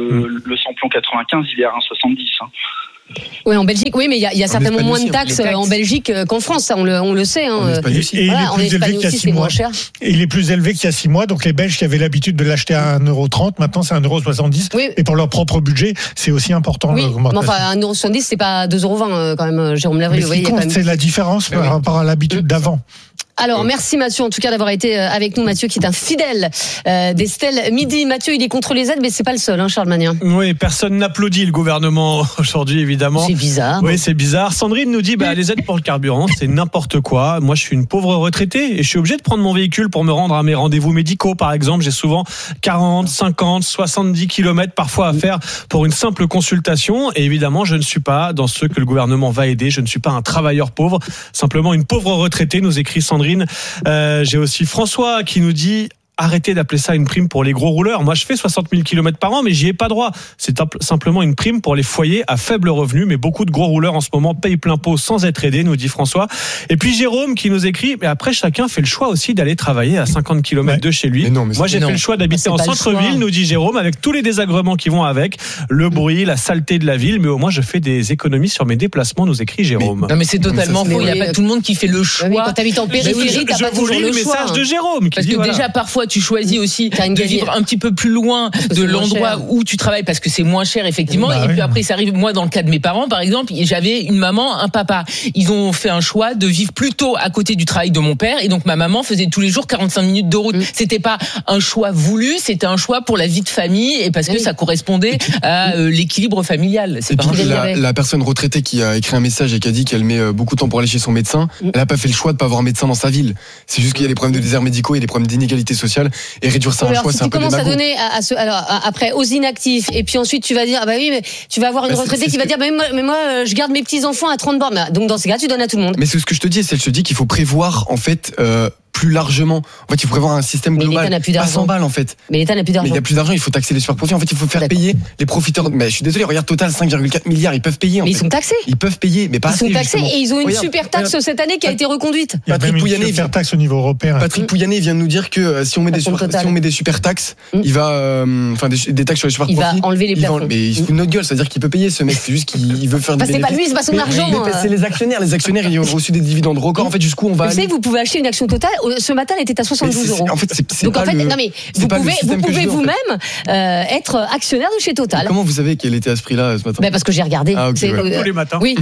Le samplon 95, il est à 1,70 €. Oui, en Belgique, oui, mais il y a certainement moins de taxes en Belgique qu'en France, ça, on le sait. En Espagne aussi. Et il est plus élevé qu'il y a 6 mois. Et il est plus élevé qu'il y a 6 mois. Donc les Belges qui avaient l'habitude de l'acheter à 1,30 €, maintenant c'est 1,70 €. Oui. Et pour leur propre budget, c'est aussi important. Oui, mais enfin 1,70 €, c'est pas 2,20 € quand même, Jérôme Lavry. Mais ce qui compte, c'est la différence par rapport à l'habitude d'avant. Alors, merci Mathieu, en tout cas, d'avoir été avec nous. Mathieu, qui est un fidèle d'Estelle Midi. Mathieu, il est contre les aides, mais c'est pas le seul, Charles Magnin. Oui, personne n'applaudit le gouvernement aujourd'hui, évidemment. C'est bizarre. Oui, c'est bizarre. Sandrine nous dit, les aides pour le carburant, c'est n'importe quoi. Moi, je suis une pauvre retraitée et je suis obligé de prendre mon véhicule pour me rendre à mes rendez-vous médicaux, par exemple. J'ai souvent 40, 50, 70 kilomètres parfois à faire pour une simple consultation. Et évidemment, je ne suis pas dans ceux que le gouvernement va aider. Je ne suis pas un travailleur pauvre, simplement une pauvre retraitée, nous écrit Sandrine. J'ai aussi François qui nous dit arrêtez d'appeler ça une prime pour les gros rouleurs. Moi, je fais 60 000 km par an, mais j'y ai pas droit. C'est simplement une prime pour les foyers à faible revenu. Mais beaucoup de gros rouleurs en ce moment payent plein pot sans être aidés, nous dit François. Et puis Jérôme qui nous écrit, mais après, chacun fait le choix aussi d'aller travailler à 50 km de chez lui. Moi, j'ai fait le choix d'habiter en centre-ville, nous dit Jérôme, avec tous les désagréments qui vont avec, le bruit, la saleté de la ville. Mais au moins, je fais des économies sur mes déplacements, nous écrit Jérôme. Non, mais c'est totalement faux. Il n'y a pas tout le monde qui fait le choix. Oui, quand t'habites en périphérie, t'as pas toujours le choix. Je vous lis le message de Jérôme. Parce que déjà, parfois, tu choisis aussi de vivre un petit peu plus loin de l'endroit où tu travailles parce que c'est moins cher, effectivement. Et puis après, ça arrive, moi, dans le cas de mes parents, par exemple, j'avais une maman, un papa. Ils ont fait un choix de vivre plutôt à côté du travail de mon père. Et donc, ma maman faisait tous les jours 45 minutes de route. C'était pas un choix voulu, c'était un choix pour la vie de famille et parce que ça correspondait à l'équilibre familial. C'est pas la personne retraitée qui a écrit un message et qui a dit qu'elle met beaucoup de temps pour aller chez son médecin, elle a pas fait le choix de pas avoir un médecin dans sa ville. C'est juste qu'il y a des problèmes de déserts médicaux et des problèmes d'inégalité sociale et réduire ça en choix, c'est un peu démago. Tu commences à donner après aux inactifs et puis ensuite tu vas dire oui, mais tu vas avoir une retraitée qui va dire mais moi je garde mes petits enfants à 30 bornes. Donc dans ces cas tu donnes à tout le monde. Mais c'est ce que je te dis, je te dis qu'il faut prévoir en fait plus largement. En fait, il faut prévoir un système global. Pas 100 balles, en fait. Mais l'État n'a plus d'argent. Mais il n'y a plus d'argent, il faut taxer les super profits. En fait, il faut faire payer les profiteurs. Mais je suis désolé, regarde Total, 5,4 milliards, ils peuvent payer. Mais ils sont taxés. Ils peuvent payer, mais pas assez. Ils sont taxés et ils ont une super taxe cette année qui a été reconduite. Il y a même une super taxe au niveau européen. Patrick Pouyanné vient de nous dire que si on met des super taxes, il va, des taxes sur les super profits. Il va enlever les plafonds. Mais il se fout de notre gueule, c'est-à-dire qu'il peut payer ce mec. C'est juste qu'il veut faire des bénéfices. C'est pas lui, c'est pas son argent. C'est les actionnaires. Les actionnaires, ils ont reçu des dividendes records. En fait, jusqu'où on va. Vous savez, vous pouvez acheter une action Total. Ce matin, elle était à 72 €. En fait, donc en fait, non mais vous pouvez vous-même être actionnaire de chez Total. Et comment vous savez qu'elle était à ce prix-là ce matin? Parce que j'ai regardé. Tous les matins. Oui,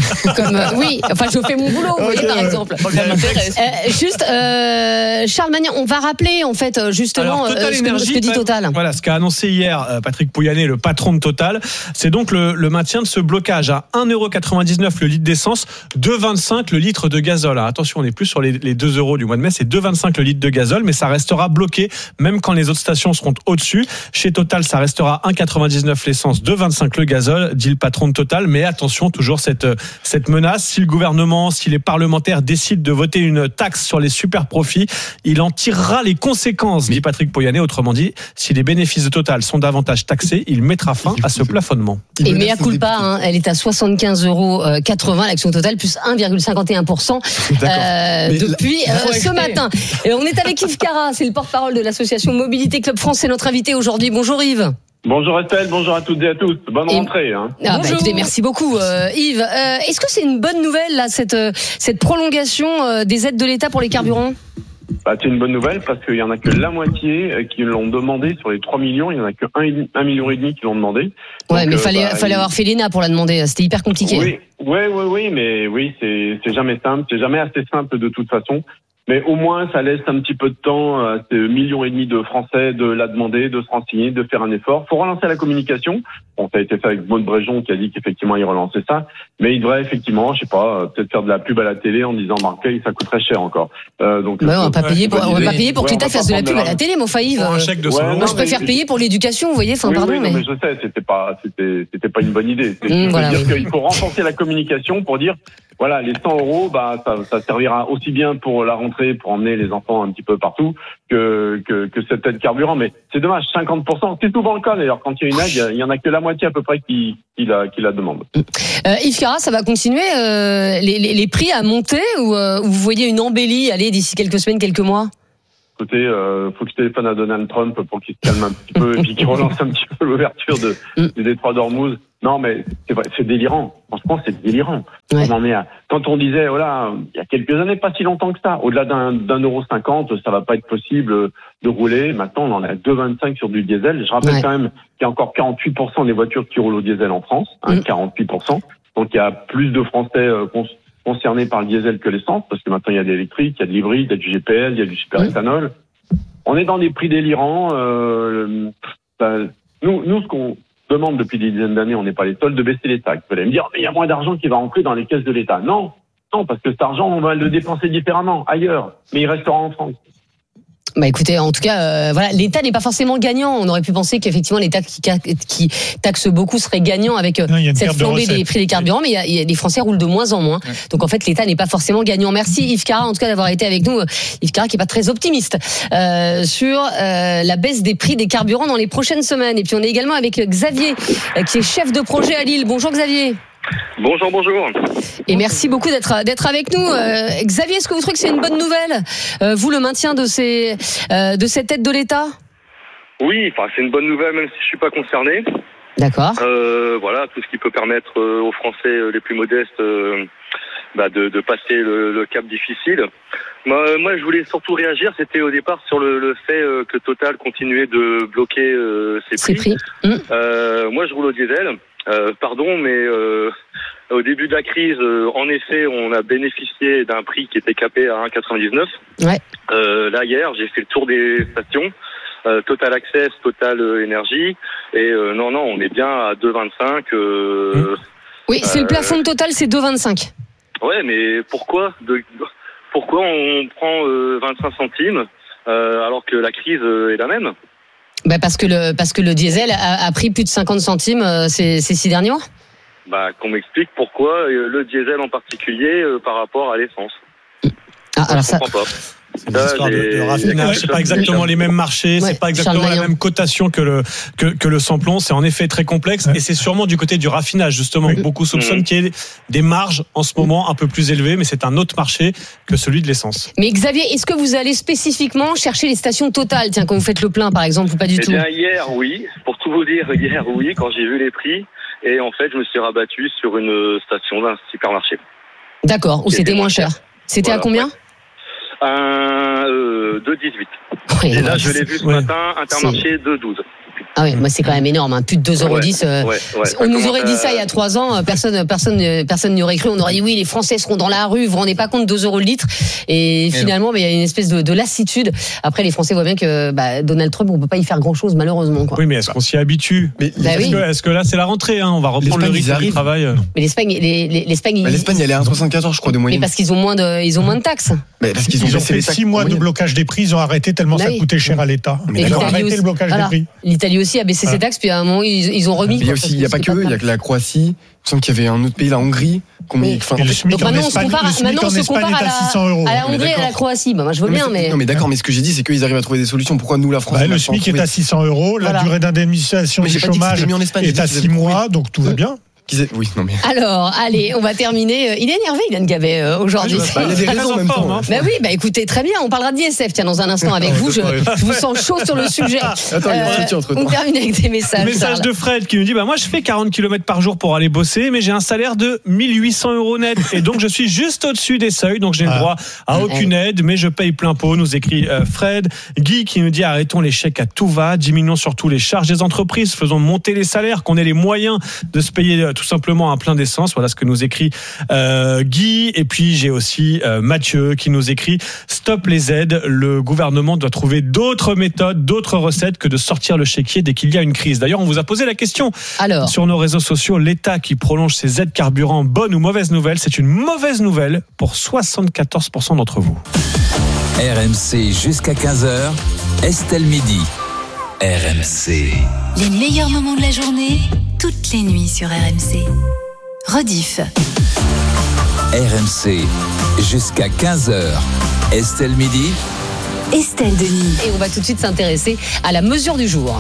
enfin je fais mon boulot, vous voyez, par exemple. Juste Charles Magnin, on va rappeler en fait justement ce que dit Total. Voilà, ce qu'a annoncé hier Patrick Pouyanné, le patron de Total, c'est donc le maintien de ce blocage à 1,99 € le litre d'essence, 2,25 € le litre de gazole. Alors, attention, on n'est plus sur les 2 € du mois de mai, c'est 2,25 € le litre de gazole, mais ça restera bloqué même quand les autres stations seront au-dessus. Chez Total, ça restera 1,99 € l'essence, 2,25 € le gazole, dit le patron de Total. Mais attention, toujours cette menace. Si le gouvernement, si les parlementaires décident de voter une taxe sur les super profits, il en tirera les conséquences, dit Patrick Pouyanné. Autrement dit, si les bénéfices de Total sont davantage taxés, il mettra fin à ce plafonnement. Et mea culpa, elle est à 75,80 € l'action Total, plus 1,51% depuis ce matin. Et on est avec Yves Cara, c'est le porte-parole de l'association Mobilité Club France, c'est notre invité aujourd'hui. Bonjour Yves. Bonjour Estelle, bonjour à toutes et à tous. Bonne rentrée. Écoutez, merci beaucoup Yves. Est-ce que c'est une bonne nouvelle là, cette prolongation des aides de l'État pour les carburants? C'est une bonne nouvelle parce qu'il y en a que la moitié qui l'ont demandé sur les 3 millions. Il y en a que 1,5 million qui l'ont demandé. Ouais, mais fallait avoir fait l'ENA pour la demander. C'était hyper compliqué. Oui, mais c'est jamais simple. C'est jamais assez simple de toute façon. Mais au moins, ça laisse un petit peu de temps à ces 1,5 million de Français de la demander, de se renseigner, de faire un effort. Faut relancer la communication. Bon, ça a été fait avec Maud Bréjon qui a dit qu'effectivement il relançait ça. Mais il devrait effectivement, je sais pas, peut-être faire de la pub à la télé en disant Marseille, ça coûterait cher encore. Donc, on va pas payer pour que l'État fasse de la pub à la télé, mon Yves. Un chèque de 100 euros. Moi, je préfère payer pour l'éducation, vous voyez. Pardon, mais je sais, c'était pas une bonne idée. C'est-à-dire qu'il faut renforcer la communication pour dire. Voilà, les 100 euros, ça servira aussi bien pour la rentrée, pour emmener les enfants un petit peu partout, que cette aide carburant. Mais c'est dommage, 50%. C'est souvent le cas d'ailleurs. Quand il y a une aide, il y en a que la moitié à peu près qui la demande. Yves Cara, ça va continuer les prix à monter ou vous voyez une embellie aller d'ici quelques semaines, quelques mois? Écoutez, faut que je téléphone à Donald Trump pour qu'il se calme un petit peu et puis qu'il relance un petit peu l'ouverture du détroit d'Ormuz. Non, mais c'est vrai, c'est délirant. Franchement, c'est délirant. Ouais. On en est quand on disait, voilà, il y a quelques années, pas si longtemps que ça, au-delà d'1,50 €, ça va pas être possible de rouler. Maintenant, on en est à 2,25 sur du diesel. Je rappelle quand même qu'il y a encore 48% des voitures qui roulent au diesel en France, 48%. Donc, il y a plus de Français concernés par le diesel que l'essence, parce que maintenant, il y a de l'électrique, il y a de l'hybride, il y a du GPL, il y a du superéthanol. On est dans des prix délirants. Nous, ce qu'on demande depuis des dizaines d'années, on n'est pas les seuls, de baisser les taxes. Vous allez me dire, mais il y a moins d'argent qui va rentrer dans les caisses de l'État. Non, parce que cet argent, on va le dépenser différemment, ailleurs. Mais il restera en France. Écoutez, en tout cas, voilà, l'État n'est pas forcément gagnant. On aurait pu penser qu'effectivement l'État qui taxe beaucoup serait gagnant avec cette flambée des prix des carburants, mais il y a des Français roulent de moins en moins. Ouais. Donc en fait, l'État n'est pas forcément gagnant. Merci Yves Cara, en tout cas d'avoir été avec nous. Yves Cara qui est pas très optimiste sur la baisse des prix des carburants dans les prochaines semaines. Et puis on est également avec Xavier, qui est chef de projet à Lille. Bonjour Xavier. Bonjour. Et merci beaucoup d'être avec nous. Xavier, est-ce que vous trouvez que c'est une bonne nouvelle, vous, le maintien de cette aide de l'État? Oui, c'est une bonne nouvelle, même si je suis pas concerné. D'accord. Voilà, tout ce qui peut permettre aux Français les plus modestes de passer le cap difficile. Moi, je voulais surtout réagir. C'était au départ sur le fait que Total continuait de bloquer ses prix. Moi, je roule au diesel. Mais au début de la crise, en effet, on a bénéficié d'un prix qui était capé à 1,99. Ouais. Là, hier, j'ai fait le tour des stations, Total Access, Total Énergie, et non, on est bien à 2,25. Oui, c'est le plafond de Total, c'est 2,25. Ouais, mais pourquoi on prend 25 centimes alors que la crise est la même? Parce que le diesel a pris plus de 50 centimes ces 6 derniers mois. Qu'on m'explique pourquoi le diesel en particulier par rapport à l'essence. Je comprends pas. C'est une histoire de raffinage. C'est pas exactement les mêmes marchés, c'est pas exactement la même cotation que le samplon. C'est en effet très complexe et c'est sûrement du côté du raffinage justement. Beaucoup soupçonnent qu'il y ait des marges en ce moment un peu plus élevées, mais c'est un autre marché que celui de l'essence. Mais Xavier, est-ce que vous allez spécifiquement chercher les stations Total, quand vous faites le plein par exemple, ou pas du tout? Hier, oui. Pour tout vous dire, oui, quand j'ai vu les prix, et en fait, je me suis rabattu sur une station d'un supermarché. D'accord. Où c'était moins cher. C'était à combien? 2,18. Et là, je l'ai vu ce matin, Intermarché 2,12. Ah oui, moi c'est quand même énorme, plus de 2,10 €. On nous aurait dit ça il y a 3 ans, personne n'y aurait cru. On aurait dit oui, les Français seront dans la rue, vous vous rendez pas compte, 2 € le litre. Et finalement, il y a une espèce de lassitude. Après, les Français voient bien que Donald Trump, on peut pas y faire grand chose malheureusement. Oui, mais est-ce qu'on s'y habitue? Est-ce que là c'est la rentrée, on va reprendre le rythme du travail. Mais l'Espagne, elle est à 1,74 je crois de moyenne. Mais parce qu'ils ont moins de taxes. Mais parce qu'ils ont fait 6 mois de blocage des prix, ils ont arrêté tellement ça coûtait cher à l'État. Ils ont arrêté le blocage des prix. L'Italie aussi a baissé ses taxes, puis à un moment ils ont remis. Il n'y a pas que eux, il y a que la Croatie. Il me semble qu'il y avait un autre pays, la Hongrie. Donc maintenant on se compare à la Hongrie et à la Croatie. Moi je veux bien, mais. Non mais d'accord, mais ce que j'ai dit c'est qu'ils arrivent à trouver des solutions. Pourquoi nous la France? Le SMIC est à 600 €, la durée d'indemnisation du chômage est à 6 mois, donc tout va bien. Oui, non mais. Alors, allez, on va terminer. Il est énervé, Ilan Gabet, aujourd'hui. Il a des raisons en même temps. Écoutez, très bien. On parlera d'ISF, dans un instant avec vous. Je vous sens chaud sur le sujet. Attends, on termine avec des messages. Message de Fred qui nous dit moi je fais 40 km par jour pour aller bosser, mais j'ai un salaire de 1 800 € net. Et donc je suis juste au-dessus des seuils, donc j'ai le droit à aucune aide, mais je paye plein pot, nous écrit Fred. Guy qui nous dit arrêtons les chèques à tout va, diminuons surtout les charges des entreprises, faisons monter les salaires, qu'on ait les moyens de se payer tout tout simplement un plein d'essence. Voilà ce que nous écrit Guy. Et puis j'ai aussi Mathieu qui nous écrit « Stop les aides, le gouvernement doit trouver d'autres méthodes, d'autres recettes que de sortir le chéquier dès qu'il y a une crise ». D'ailleurs, on vous a posé la question sur nos réseaux sociaux. L'État qui prolonge ses aides carburant, bonne ou mauvaise nouvelle? C'est une mauvaise nouvelle pour 74% d'entre vous. RMC jusqu'à 15h, Estelle Midi. RMC. Les meilleurs moments de la journée, toutes les nuits sur RMC. Rediff. RMC jusqu'à 15h, Estelle Midi. Estelle Denis. Et on va tout de suite s'intéresser à la mesure du jour.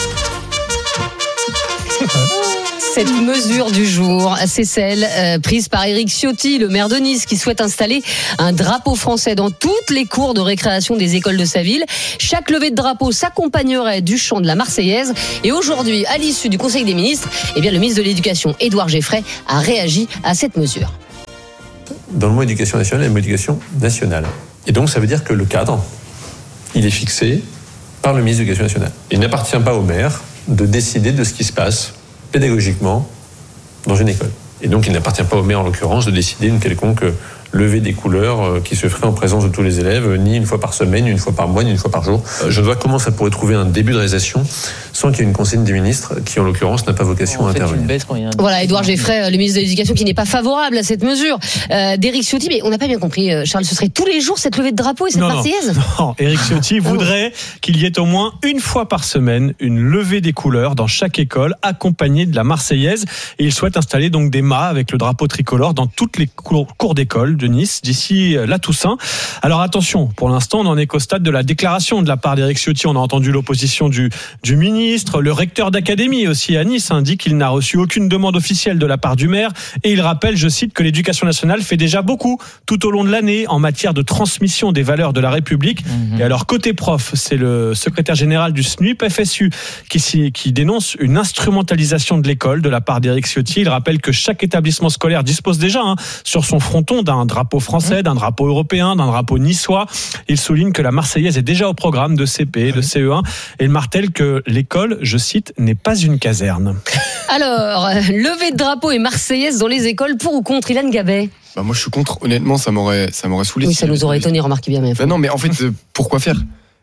Cette mesure du jour, c'est celle prise par Éric Ciotti, le maire de Nice, qui souhaite installer un drapeau français dans toutes les cours de récréation des écoles de sa ville. Chaque levée de drapeau s'accompagnerait du chant de la Marseillaise. Et aujourd'hui, à l'issue du Conseil des ministres, le ministre de l'Éducation, Édouard Geffray, a réagi à cette mesure. Dans le mot éducation nationale, il y a le mot éducation nationale. Et donc, ça veut dire que le cadre, il est fixé par le ministre de l'Éducation nationale. Il n'appartient pas au maire de décider de ce qui se passe pédagogiquement dans une école. Et donc, il n'appartient pas au maire, en l'occurrence, de décider une quelconque levée des couleurs qui se ferait en présence de tous les élèves, ni une fois par semaine, une fois par mois, ni une fois par jour. Je vois comment ça pourrait trouver un début de réalisation sans qu'il y ait une consigne des ministres qui, en l'occurrence, n'a pas vocation à intervenir. Voilà, Édouard Geffray, le ministre de l'Éducation, qui n'est pas favorable à cette mesure d'Éric Ciotti. Mais on n'a pas bien compris, Charles, ce serait tous les jours cette levée de drapeau et cette Marseillaise ? Non, Éric Ciotti voudrait qu'il y ait au moins une fois par semaine une levée des couleurs dans chaque école, accompagnée de la Marseillaise. Et il souhaite installer donc des mâts avec le drapeau tricolore dans toutes les cours d'école de Nice d'ici la Toussaint. Alors attention, pour l'instant, on n'en est qu'au stade de la déclaration de la part d'Éric Ciotti. On a entendu l'opposition du ministre, le recteur d'académie aussi à Nice dit qu'il n'a reçu aucune demande officielle de la part du maire et il rappelle, je cite, que l'éducation nationale fait déjà beaucoup tout au long de l'année en matière de transmission des valeurs de la République. Et alors côté prof, c'est le secrétaire général du SNUIP FSU qui dénonce une instrumentalisation de l'école de la part d'Éric Ciotti. Il rappelle que chaque établissement scolaire dispose déjà sur son fronton d'un drapeau français, d'un drapeau européen, d'un drapeau niçois. Il souligne que la Marseillaise est déjà au programme de CP, de CE1 et il martèle que l'école, je cite, n'est pas une caserne. Alors, levée de drapeau et Marseillaise dans les écoles, pour ou contre, Ilan Gabet? Moi, je suis contre. Honnêtement, ça m'aurait saoulé. Oui, ça nous aurait étonné, remarquez bien. Non, mais en fait, pourquoi faire?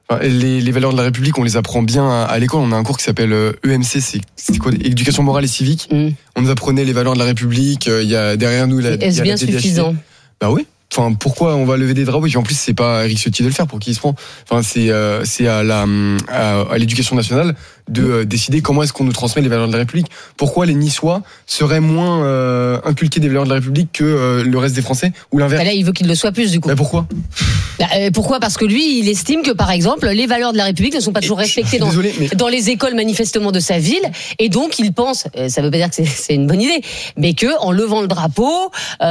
Les valeurs de la République, on les apprend bien à l'école. On a un cours qui s'appelle EMC, c'est quoi? Éducation morale et civique. On nous apprenait les valeurs de la République. Il y a derrière nous est-ce bien suffisant? Bah oui. Enfin, pourquoi on va lever des drapeaux? Et puis en plus, c'est pas Éric Ciotti de le faire. Pour qui il se prend? Enfin, c'est à l'éducation nationale de décider comment est-ce qu'on nous transmet les valeurs de la République. Pourquoi les Niçois seraient moins inculqués des valeurs de la République que le reste des Français, ou l'inverse? Là, il veut qu'il le soit plus, du coup. Pourquoi? Pourquoi? Parce que lui, il estime que, par exemple, les valeurs de la République ne sont pas toujours respectées dans les écoles manifestement de sa ville, et donc il pense, ça veut pas dire que c'est une bonne idée, mais que en levant le drapeau,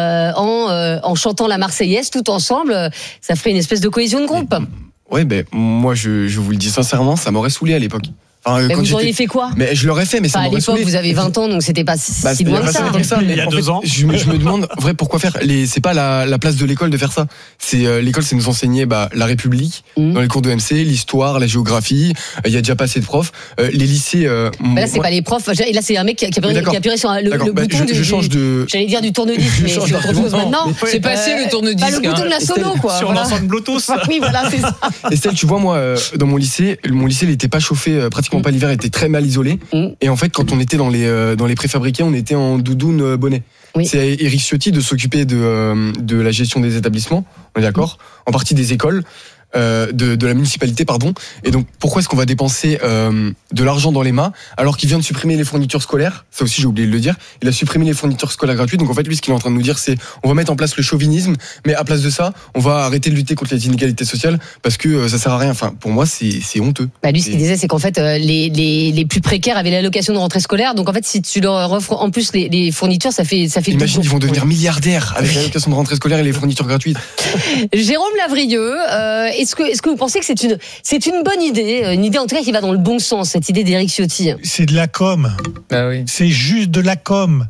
en chantant la Marseillaise tout ensemble, ça ferait une espèce de cohésion de groupe. Ouais, moi je vous le dis sincèrement, ça m'aurait saoulé à l'époque. Enfin, vous auriez fait quoi? Mais je l'aurais fait, mais ça m'aurait saoulé. À l'époque, vous avez 20 ans, donc c'était pas si loin que ça. Il y a 2 ans. Je me demande, vrai, pourquoi faire? C'est pas la place de l'école de faire ça. L'école, c'est nous enseigner la République dans les cours de MC, l'histoire, la géographie. Il y a déjà pas assez de profs. Les lycées. Là, c'est pas les profs. Là, c'est un mec qui a appuyé sur le bouton je change de. J'allais dire du tourne-disque, mais je retrouve maintenant. C'est passé le tourne-disque. Pas le bouton de la sono, quoi. Sur l'ensemble Bluetooth. Oui, voilà, c'est ça. Estelle, tu vois, moi, dans mon lycée, il était pas chauffé, pratiquement pas l'hiver, il était très mal isolé. Et en fait, quand on était dans les préfabriqués, on était en doudoune bonnet. Oui. C'est Éric Ciotti de s'occuper de la gestion des établissements, on est d'accord, en partie des écoles. De la municipalité, pardon. Et donc, pourquoi est-ce qu'on va dépenser de l'argent dans les mains alors qu'il vient de supprimer les fournitures scolaires? Ça aussi, j'ai oublié de le dire. Il a supprimé les fournitures scolaires gratuites. Donc, en fait, lui, ce qu'il est en train de nous dire, c'est on va mettre en place le chauvinisme, mais à place de ça, on va arrêter de lutter contre les inégalités sociales parce que ça sert à rien. Enfin, pour moi, c'est honteux. Lui, ce qu'il disait, c'est qu'en fait, les plus précaires avaient l'allocation de rentrée scolaire. Donc, en fait, si tu leur offres en plus les fournitures, ça fait imagine, ils vont devenir milliardaires avec l'allocation de rentrée scolaire et les fournitures gratuites. Jérôme Lavrieux, est-ce que vous pensez que c'est une bonne idée, une idée en tout cas qui va dans le bon sens, cette idée d'Éric Ciotti? C'est de la com. Ah oui. C'est juste de la com.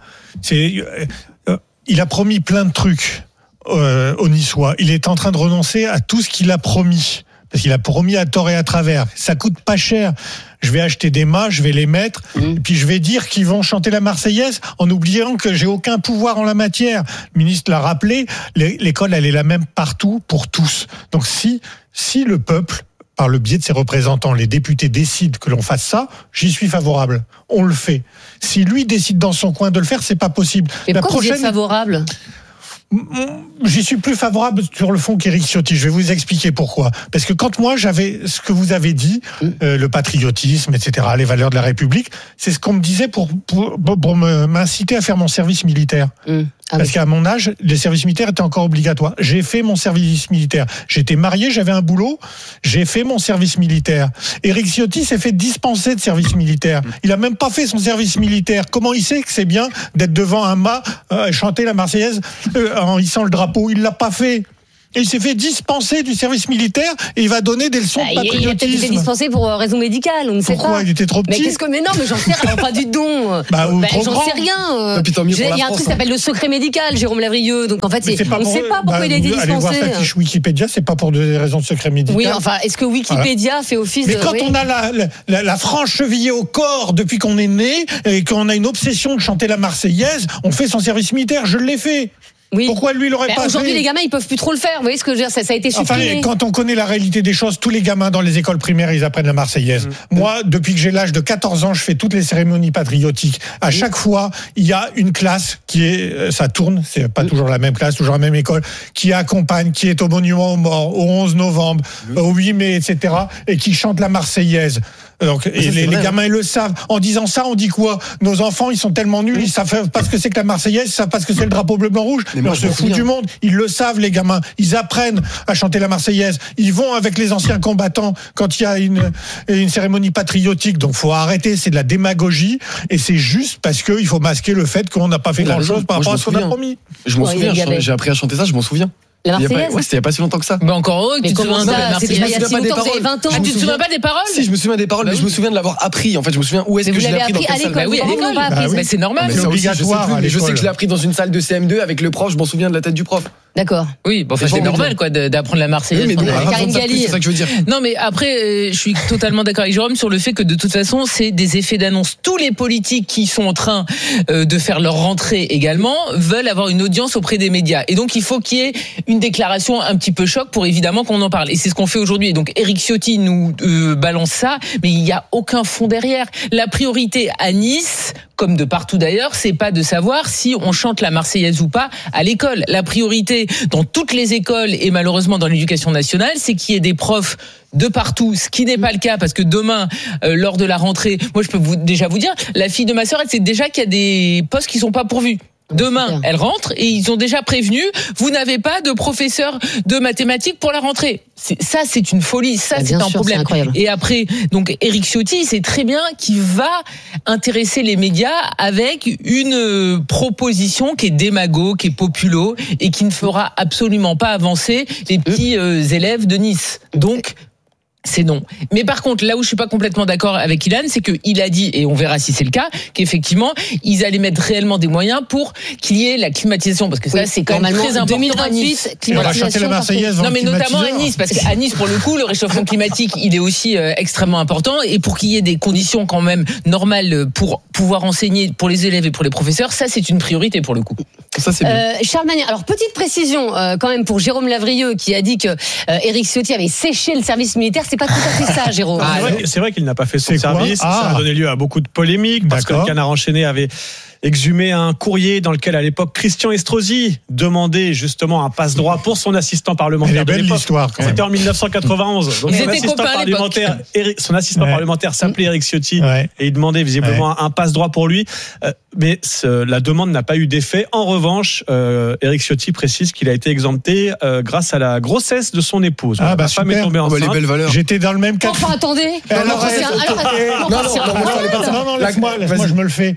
Il a promis plein de trucs aux Niçois. Il est en train de renoncer à tout ce qu'il a promis. Parce qu'il a promis à tort et à travers. Ça coûte pas cher. Je vais acheter des mâts, je vais les mettre, et puis je vais dire qu'ils vont chanter la Marseillaise en oubliant que j'ai aucun pouvoir en la matière. Le ministre l'a rappelé, l'école, elle est la même partout, pour tous. Donc si le peuple, par le biais de ses représentants, les députés décident que l'on fasse ça, j'y suis favorable. On le fait. Si lui décide dans son coin de le faire, c'est pas possible. Et pourquoi vous êtes favorable ? J'y suis plus favorable sur le fond qu'Éric Ciotti. Je vais vous expliquer pourquoi. Parce que quand moi j'avais ce que vous avez dit, le patriotisme, etc., les valeurs de la République, c'est ce qu'on me disait pour m'inciter à faire mon service militaire. Parce qu'à mon âge, le service militaire était encore obligatoire. J'ai fait mon service militaire. J'étais marié, j'avais un boulot, j'ai fait mon service militaire. Éric Ciotti s'est fait dispenser de service militaire. Il a même pas fait son service militaire. Comment il sait que c'est bien d'être devant un mât, chanter la Marseillaise en hissant le drapeau? Il l'a pas fait. Et il s'est fait dispenser du service militaire et il va donner des leçons de patriotisme. Il a peut-être été dispensé pour raison médicale, on ne sait pas. Pourquoi ? Il était trop petit. Mais non, mais j'en sais rien. Pas du don. J'en sais rien. Il y a un truc qui s'appelle le secret médical, Jérôme Lavrieux. Donc en fait, on ne sait pas pourquoi il a été dispensé. Allez voir sa fiche Wikipédia, c'est pas pour des raisons de secret médical. Oui, enfin, est-ce que Wikipédia fait office de... Mais quand on a la frange chevillée au corps depuis qu'on est né et qu'on a une obsession de chanter la Marseillaise, on fait son service militaire. Je l'ai fait. Oui. Pourquoi lui, il l'aurait pas fait ? Aujourd'hui, les gamins, ils peuvent plus trop le faire. Vous voyez ce que je veux dire ? Ça a été supprimé. Enfin, quand on connaît la réalité des choses, tous les gamins dans les écoles primaires, ils apprennent la Marseillaise. Moi, depuis que j'ai l'âge de 14 ans, je fais toutes les cérémonies patriotiques. À chaque fois, il y a une classe qui est, ça tourne, c'est pas toujours la même classe, toujours la même école, qui accompagne, qui est au Monument aux Morts, au 11 novembre, au 8 mai, etc., et qui chante la Marseillaise. Donc, et les gamins, ils le savent. En disant ça, on dit quoi ? Nos enfants, ils sont tellement nuls, ils savent pas ce que c'est que la Marseillaise, ils savent pas ce que c'est le drapeau bleu, blanc, rouge. Mais on se fout du monde. Ils le savent, les gamins. Ils apprennent à chanter la Marseillaise. Ils vont avec les anciens combattants quand il y a une cérémonie patriotique. Donc, faut arrêter. C'est de la démagogie. Et c'est juste parce qu'il faut masquer le fait qu'on n'a pas fait grand-chose par rapport à ce qu'on a promis. Je m'en souviens. J'ai appris à chanter ça, je m'en souviens. La Marseillaise ? C'était il n'y a pas si longtemps que ça. Mais encore heureux que tu te souviens pas de la Marseillaise. Il y a si longtemps, vous avez 20 ans. Ah, tu te souviens pas des paroles ? Si, je me souviens des paroles, mais je me souviens de l'avoir appris. En fait, je me souviens où est-ce que je l'ai appris, dans quelle salle. Bah oui, à l'école. Mais c'est normal. C'est obligatoire. Je sais que je l'ai appris dans une salle de CM2 avec le prof, je m'en souviens de la tête du prof. D'accord. Oui, bon, c'est normal quoi d'apprendre la Marseillaise. Oui, Karine Galli. C'est ça que je veux dire. Non, mais après, je suis totalement d'accord avec Jérôme sur le fait que de toute façon, c'est des effets d'annonce. Tous les politiques qui sont en train de faire leur rentrée également veulent avoir une audience auprès des médias. Et donc, il faut qu'il y ait une déclaration un petit peu choc pour évidemment qu'on en parle. Et c'est ce qu'on fait aujourd'hui. Et donc, Éric Ciotti nous balance ça, mais il n'y a aucun fond derrière. La priorité à Nice, comme de partout d'ailleurs, c'est pas de savoir si on chante la Marseillaise ou pas à l'école. La priorité dans toutes les écoles et malheureusement dans l'éducation nationale, c'est qu'il y ait des profs de partout, ce qui n'est pas le cas parce que demain, lors de la rentrée, moi je peux déjà vous dire, la fille de ma sœur, elle sait déjà qu'il y a des postes qui sont pas pourvus. Demain, elle rentre et ils ont déjà prévenu, vous n'avez pas de professeur de mathématiques pour la rentrée. Ça, c'est une folie. Ça, c'est un problème. Et après, donc, Éric Ciotti, il sait très bien qu'il va intéresser les médias avec une proposition qui est démago, qui est populo et qui ne fera absolument pas avancer les petits élèves de Nice. Donc, c'est non. Mais par contre, là où je suis pas complètement d'accord avec Ilan, c'est qu'il a dit, et on verra si c'est le cas, qu'effectivement, ils allaient mettre réellement des moyens pour qu'il y ait la climatisation, parce que ça, c'est quand même très important. 2028, climatisation. Non, mais notamment à Nice, parce qu'à Nice, pour le coup, le réchauffement climatique, il est aussi extrêmement important, et pour qu'il y ait des conditions quand même normales pour pouvoir enseigner pour les élèves et pour les professeurs, ça, c'est une priorité pour le coup. Ça, c'est bien. Charles Magnin, alors petite précision quand même pour Jérôme Lavrieux qui a dit que Éric Ciotti avait séché le service militaire. C'est pas tout à fait ça, Jérôme. C'est vrai qu'il n'a pas fait son service. Ça a donné lieu à beaucoup de polémiques parce que le Canard enchaîné avait exhumé un courrier dans lequel, à l'époque, Christian Estrosi demandait justement un passe-droit pour son assistant parlementaire. Elle est belle l'histoire. C'était en 1991. Donc son assistant parlementaire s'appelait Éric Ciotti et il demandait visiblement un passe-droit pour lui. Mais la demande n'a pas eu d'effet. En revanche, Éric Ciotti précise qu'il a été exempté grâce à la grossesse de son épouse. Sa femme est tombée enceinte. Les belles valeurs. J'étais dans le même cas. Enfin, attendez. Non, laisse-moi, je me le fais.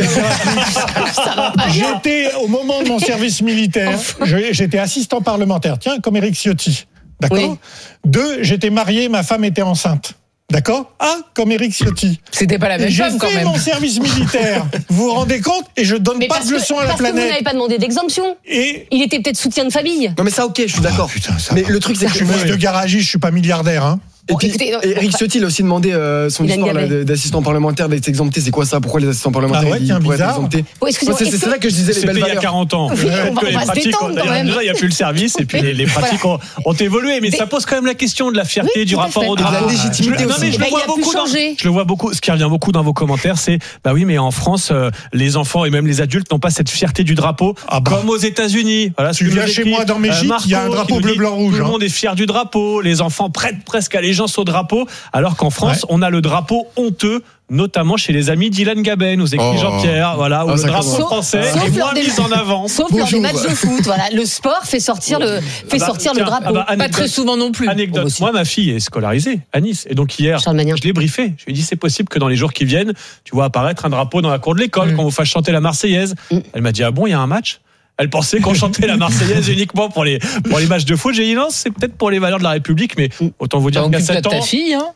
J'étais, au moment de mon service militaire, j'étais assistant parlementaire. Tiens, comme Éric Ciotti. D'accord ? 2, j'étais marié, ma femme était enceinte. D'accord ? Comme Éric Ciotti. C'était pas la même femme quand J'ai fait même. mon service militaire. Vous vous rendez compte ? Et je donne pas de leçons à la Parce que vous planète. n'avez pas demandé d'exemption. Et Il était peut-être soutien de famille. Non mais ça ok, je suis d'accord. Mais le truc c'est je que suis fils de garagiste, je suis pas milliardaire. Hein. Et puis, Éric Ciotti, il a aussi demandé son histoire là, d'assistant parlementaire d'être exempté. C'est quoi ça ? Pourquoi les assistants parlementaires pourraient être exemptés ? C'est là que je disais les belles C'était il y a valeurs. 40 ans. Oui, on va se détendre quand même. Déjà, il n'y a plus le service et puis les pratiques ont évolué. Mais ça pose quand même la question de la fierté, du rapport au drapeau. La légitimité aussi. Je le vois beaucoup. Ce qui revient beaucoup dans vos commentaires, c'est bah oui, mais en France, les enfants et même les adultes n'ont pas cette fierté du drapeau comme aux États-Unis. Voilà, Tu viens chez moi dans mes gîtes, il y a un drapeau bleu, blanc, rouge. Tout le monde est fier du drapeau. Les enfants prêtent presque allégeance au drapeau. Alors qu'en France, on a le drapeau honteux, notamment chez les amis d'Ilan Gabay, nous écrit Jean-Pierre, voilà, où le drapeau français est moins mis en avant. Sauf lors des matchs de foot, voilà. Le sport fait sortir le drapeau. Pas très souvent non plus. Anecdote. Moi, ma fille est scolarisée à Nice. Et donc hier, je l'ai briefée. Je lui ai dit, c'est possible que dans les jours qui viennent, tu vois apparaître un drapeau dans la cour de l'école, qu'on vous fasse chanter la Marseillaise. Elle m'a dit, ah bon, il y a un match? Elle pensait qu'on chantait la Marseillaise uniquement pour les matchs de foot. J'ai dit non, c'est peut-être pour les valeurs de la République, mais autant vous dire qu'à 7 ans. Ta fille, hein.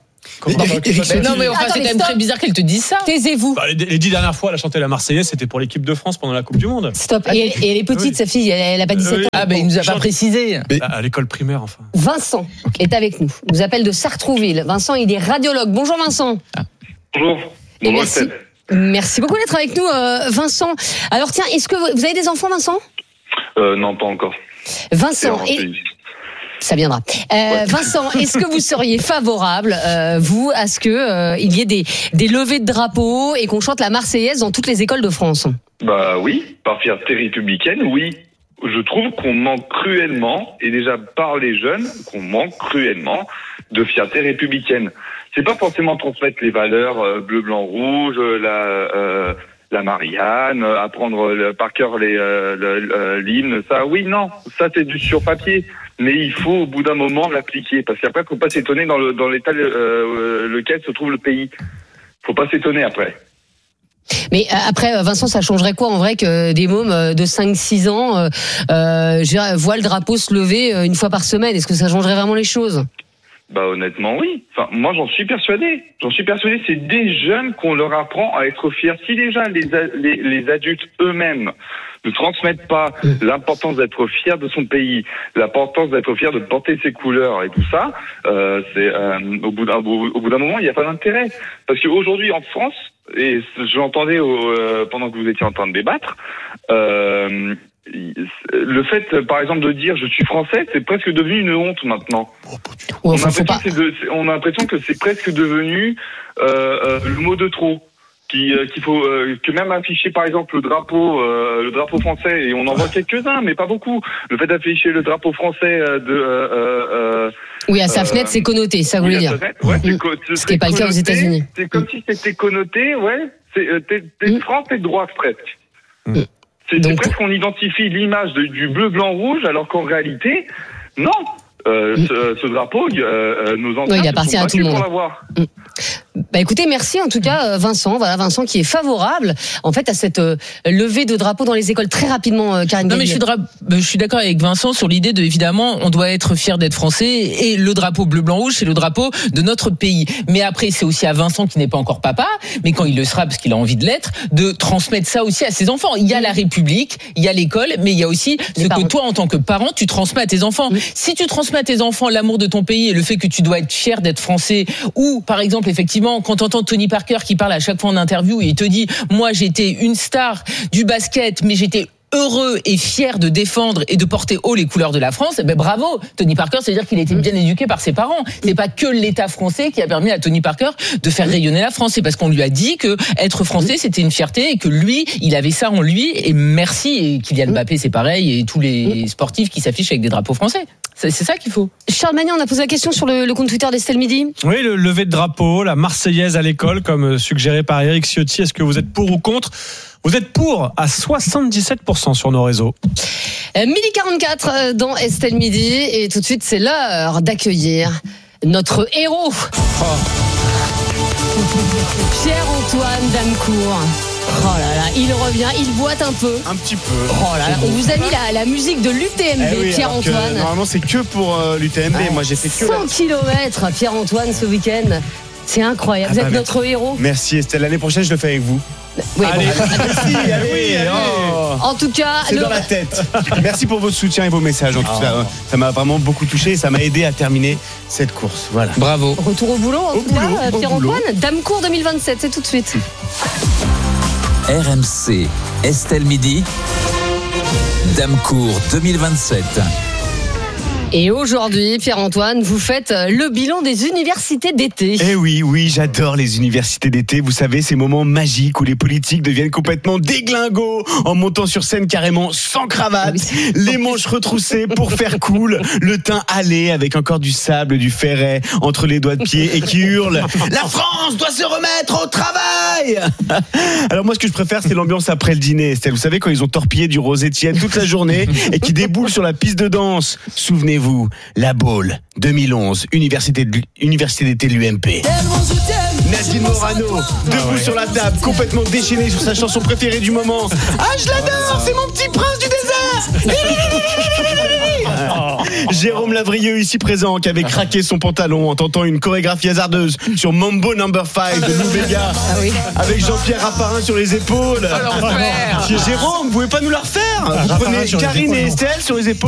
Non, mais enfin, c'est quand même très bizarre qu'elle te dise ça. Taisez-vous. Les 10 dernières fois, elle a chanté la Marseillaise, c'était pour l'équipe de France pendant la Coupe du Monde. Stop. Et elle est petite, sa fille, elle a pas 17 ans. Ah, ben il nous a pas précisé. À l'école primaire, enfin. Vincent est avec nous. Il nous appelle de Sartrouville. Vincent, il est radiologue. Bonjour Vincent. Bonjour. Et merci beaucoup d'être avec nous, Vincent. Alors tiens, est-ce que vous avez des enfants, Vincent ? Non, pas encore. Vincent, ça viendra. Vincent, est-ce que vous seriez favorable, vous, à ce que il y ait des levées de drapeaux et qu'on chante la Marseillaise dans toutes les écoles de France ? Bah oui, par fierté républicaine, oui. Je trouve qu'on manque cruellement, et déjà par les jeunes, qu'on manque cruellement de fierté républicaine. C'est pas forcément transmettre les valeurs bleu, blanc, rouge, la Marianne, apprendre par cœur l'hymne, ça, oui, non, ça c'est du sur papier. Mais il faut au bout d'un moment l'appliquer, parce qu'après, faut pas s'étonner dans l'état lequel se trouve le pays. Faut pas s'étonner après. Mais après, Vincent, ça changerait quoi en vrai que des mômes de 5-6 ans voient le drapeau se lever une fois par semaine ? Est-ce que ça changerait vraiment les choses ? Bah honnêtement oui. Enfin moi j'en suis persuadé. C'est des jeunes qu'on leur apprend à être fiers. Si déjà les adultes eux-mêmes ne transmettent pas l'importance d'être fier de son pays, l'importance d'être fier de porter ses couleurs et tout ça, c'est au bout d'un moment il n'y a pas d'intérêt. Parce qu'aujourd'hui en France, et je l'entendais pendant que vous étiez en train de débattre, le fait, par exemple, de dire je suis français, c'est presque devenu une honte maintenant. On a l'impression que c'est presque devenu le mot de trop. Qu'il faut que même afficher par exemple le drapeau français, et on en voit quelques-uns mais pas beaucoup. Le fait d'afficher le drapeau français oui, à sa fenêtre c'est connoté, ça voulait dire. Ce qui n'est pas le cas aux États-Unis. C'est comme si c'était connoté, ouais. T'es France, t'es de droite presque. C'est presque qu'on identifie l'image du bleu, blanc, rouge, alors qu'en réalité, non. Ce drapeau, nos ancêtres, il appartient à tout le monde. Pour l'avoir. Bah écoutez, merci en tout cas Vincent. Voilà, Vincent qui est favorable en fait à cette levée de drapeau dans les écoles très rapidement. Karine. Non mais je suis d'accord avec Vincent sur l'idée de évidemment on doit être fier d'être français et le drapeau bleu blanc rouge c'est le drapeau de notre pays. Mais après c'est aussi à Vincent qui n'est pas encore papa, mais quand il le sera parce qu'il a envie de l'être, de transmettre ça aussi à ses enfants. Il y a la République, il y a l'école, mais il y a aussi ce que toi en tant que parent tu transmets à tes enfants. Si tu transmets à tes enfants l'amour de ton pays et le fait que tu dois être fier d'être français, ou par exemple effectivement quand t'entends Tony Parker qui parle à chaque fois en interview et il te dit moi j'étais une star du basket mais j'étais heureux et fier de défendre et de porter haut les couleurs de la France, ben bravo Tony Parker, c'est-à-dire qu'il a été bien éduqué par ses parents. C'est pas que l'État français qui a permis à Tony Parker de faire rayonner la France, c'est parce qu'on lui a dit que être français c'était une fierté et que lui, il avait ça en lui et merci et Kylian Mbappé c'est pareil et tous les sportifs qui s'affichent avec des drapeaux français. C'est ça qu'il faut. Charles Magnan, on a posé la question sur le compte Twitter d'Estelle Midi. Oui, le lever de drapeau, la Marseillaise à l'école, comme suggéré par Éric Ciotti. Est-ce que vous êtes pour ou contre ? Vous êtes pour à 77% sur nos réseaux. 12h44 dans Estelle Midi. Et tout de suite, c'est l'heure d'accueillir notre héros. Pierre-Antoine Damecourt. Oh là là, il revient, il boite un peu. Un petit peu. Oh là là, on vous a mis la musique de l'UTMB, Pierre-Antoine. Normalement, c'est que pour l'UTMB. Moi, j'ai fait que 100 km, Pierre-Antoine, ce week-end. C'est incroyable. Vous êtes notre héros. Merci Estelle. L'année prochaine, je le fais avec vous. Oui, allez, bon. allez. En tout cas, c'est dans la tête. Merci pour votre soutien et vos messages. En tout cas, ça m'a vraiment beaucoup touché et ça m'a aidé à terminer cette course. Voilà. Bravo. Retour au boulot, en tout cas, Pierre-Antoine. Damecourt 2027, c'est tout de suite. RMC, Estelle Midi, Damecourt 2027. Et aujourd'hui, Pierre-Antoine, vous faites le bilan des universités d'été. Eh oui, j'adore les universités d'été. Vous savez, ces moments magiques où les politiques deviennent complètement déglingos en montant sur scène carrément sans cravate, les manches retroussées pour faire cool, le teint hâlé avec encore du sable, du ferret entre les doigts de pied et qui hurle « La France doit se remettre au travail !» Alors moi, ce que je préfère, c'est l'ambiance après le dîner, Estelle. Vous savez, quand ils ont torpillé du Rosé Tienne toute la journée et qui déboulent sur la piste de danse. Souvenez-vous, la Baule 2011, université d'été de l'UMP. Nadine Morano, debout sur la table, complètement déchaînée sur sa chanson préférée du moment. Ah, je l'adore, c'est mon petit prince du désert. Jérôme Lavrieux, ici présent, qui avait craqué son pantalon en tentant une chorégraphie hasardeuse sur Mambo No. 5 de Lou Béga, avec Jean-Pierre Raffarin sur les épaules. Jérôme, vous pouvez pas nous la refaire? Vous prenez Karine et Estelle sur les épaules.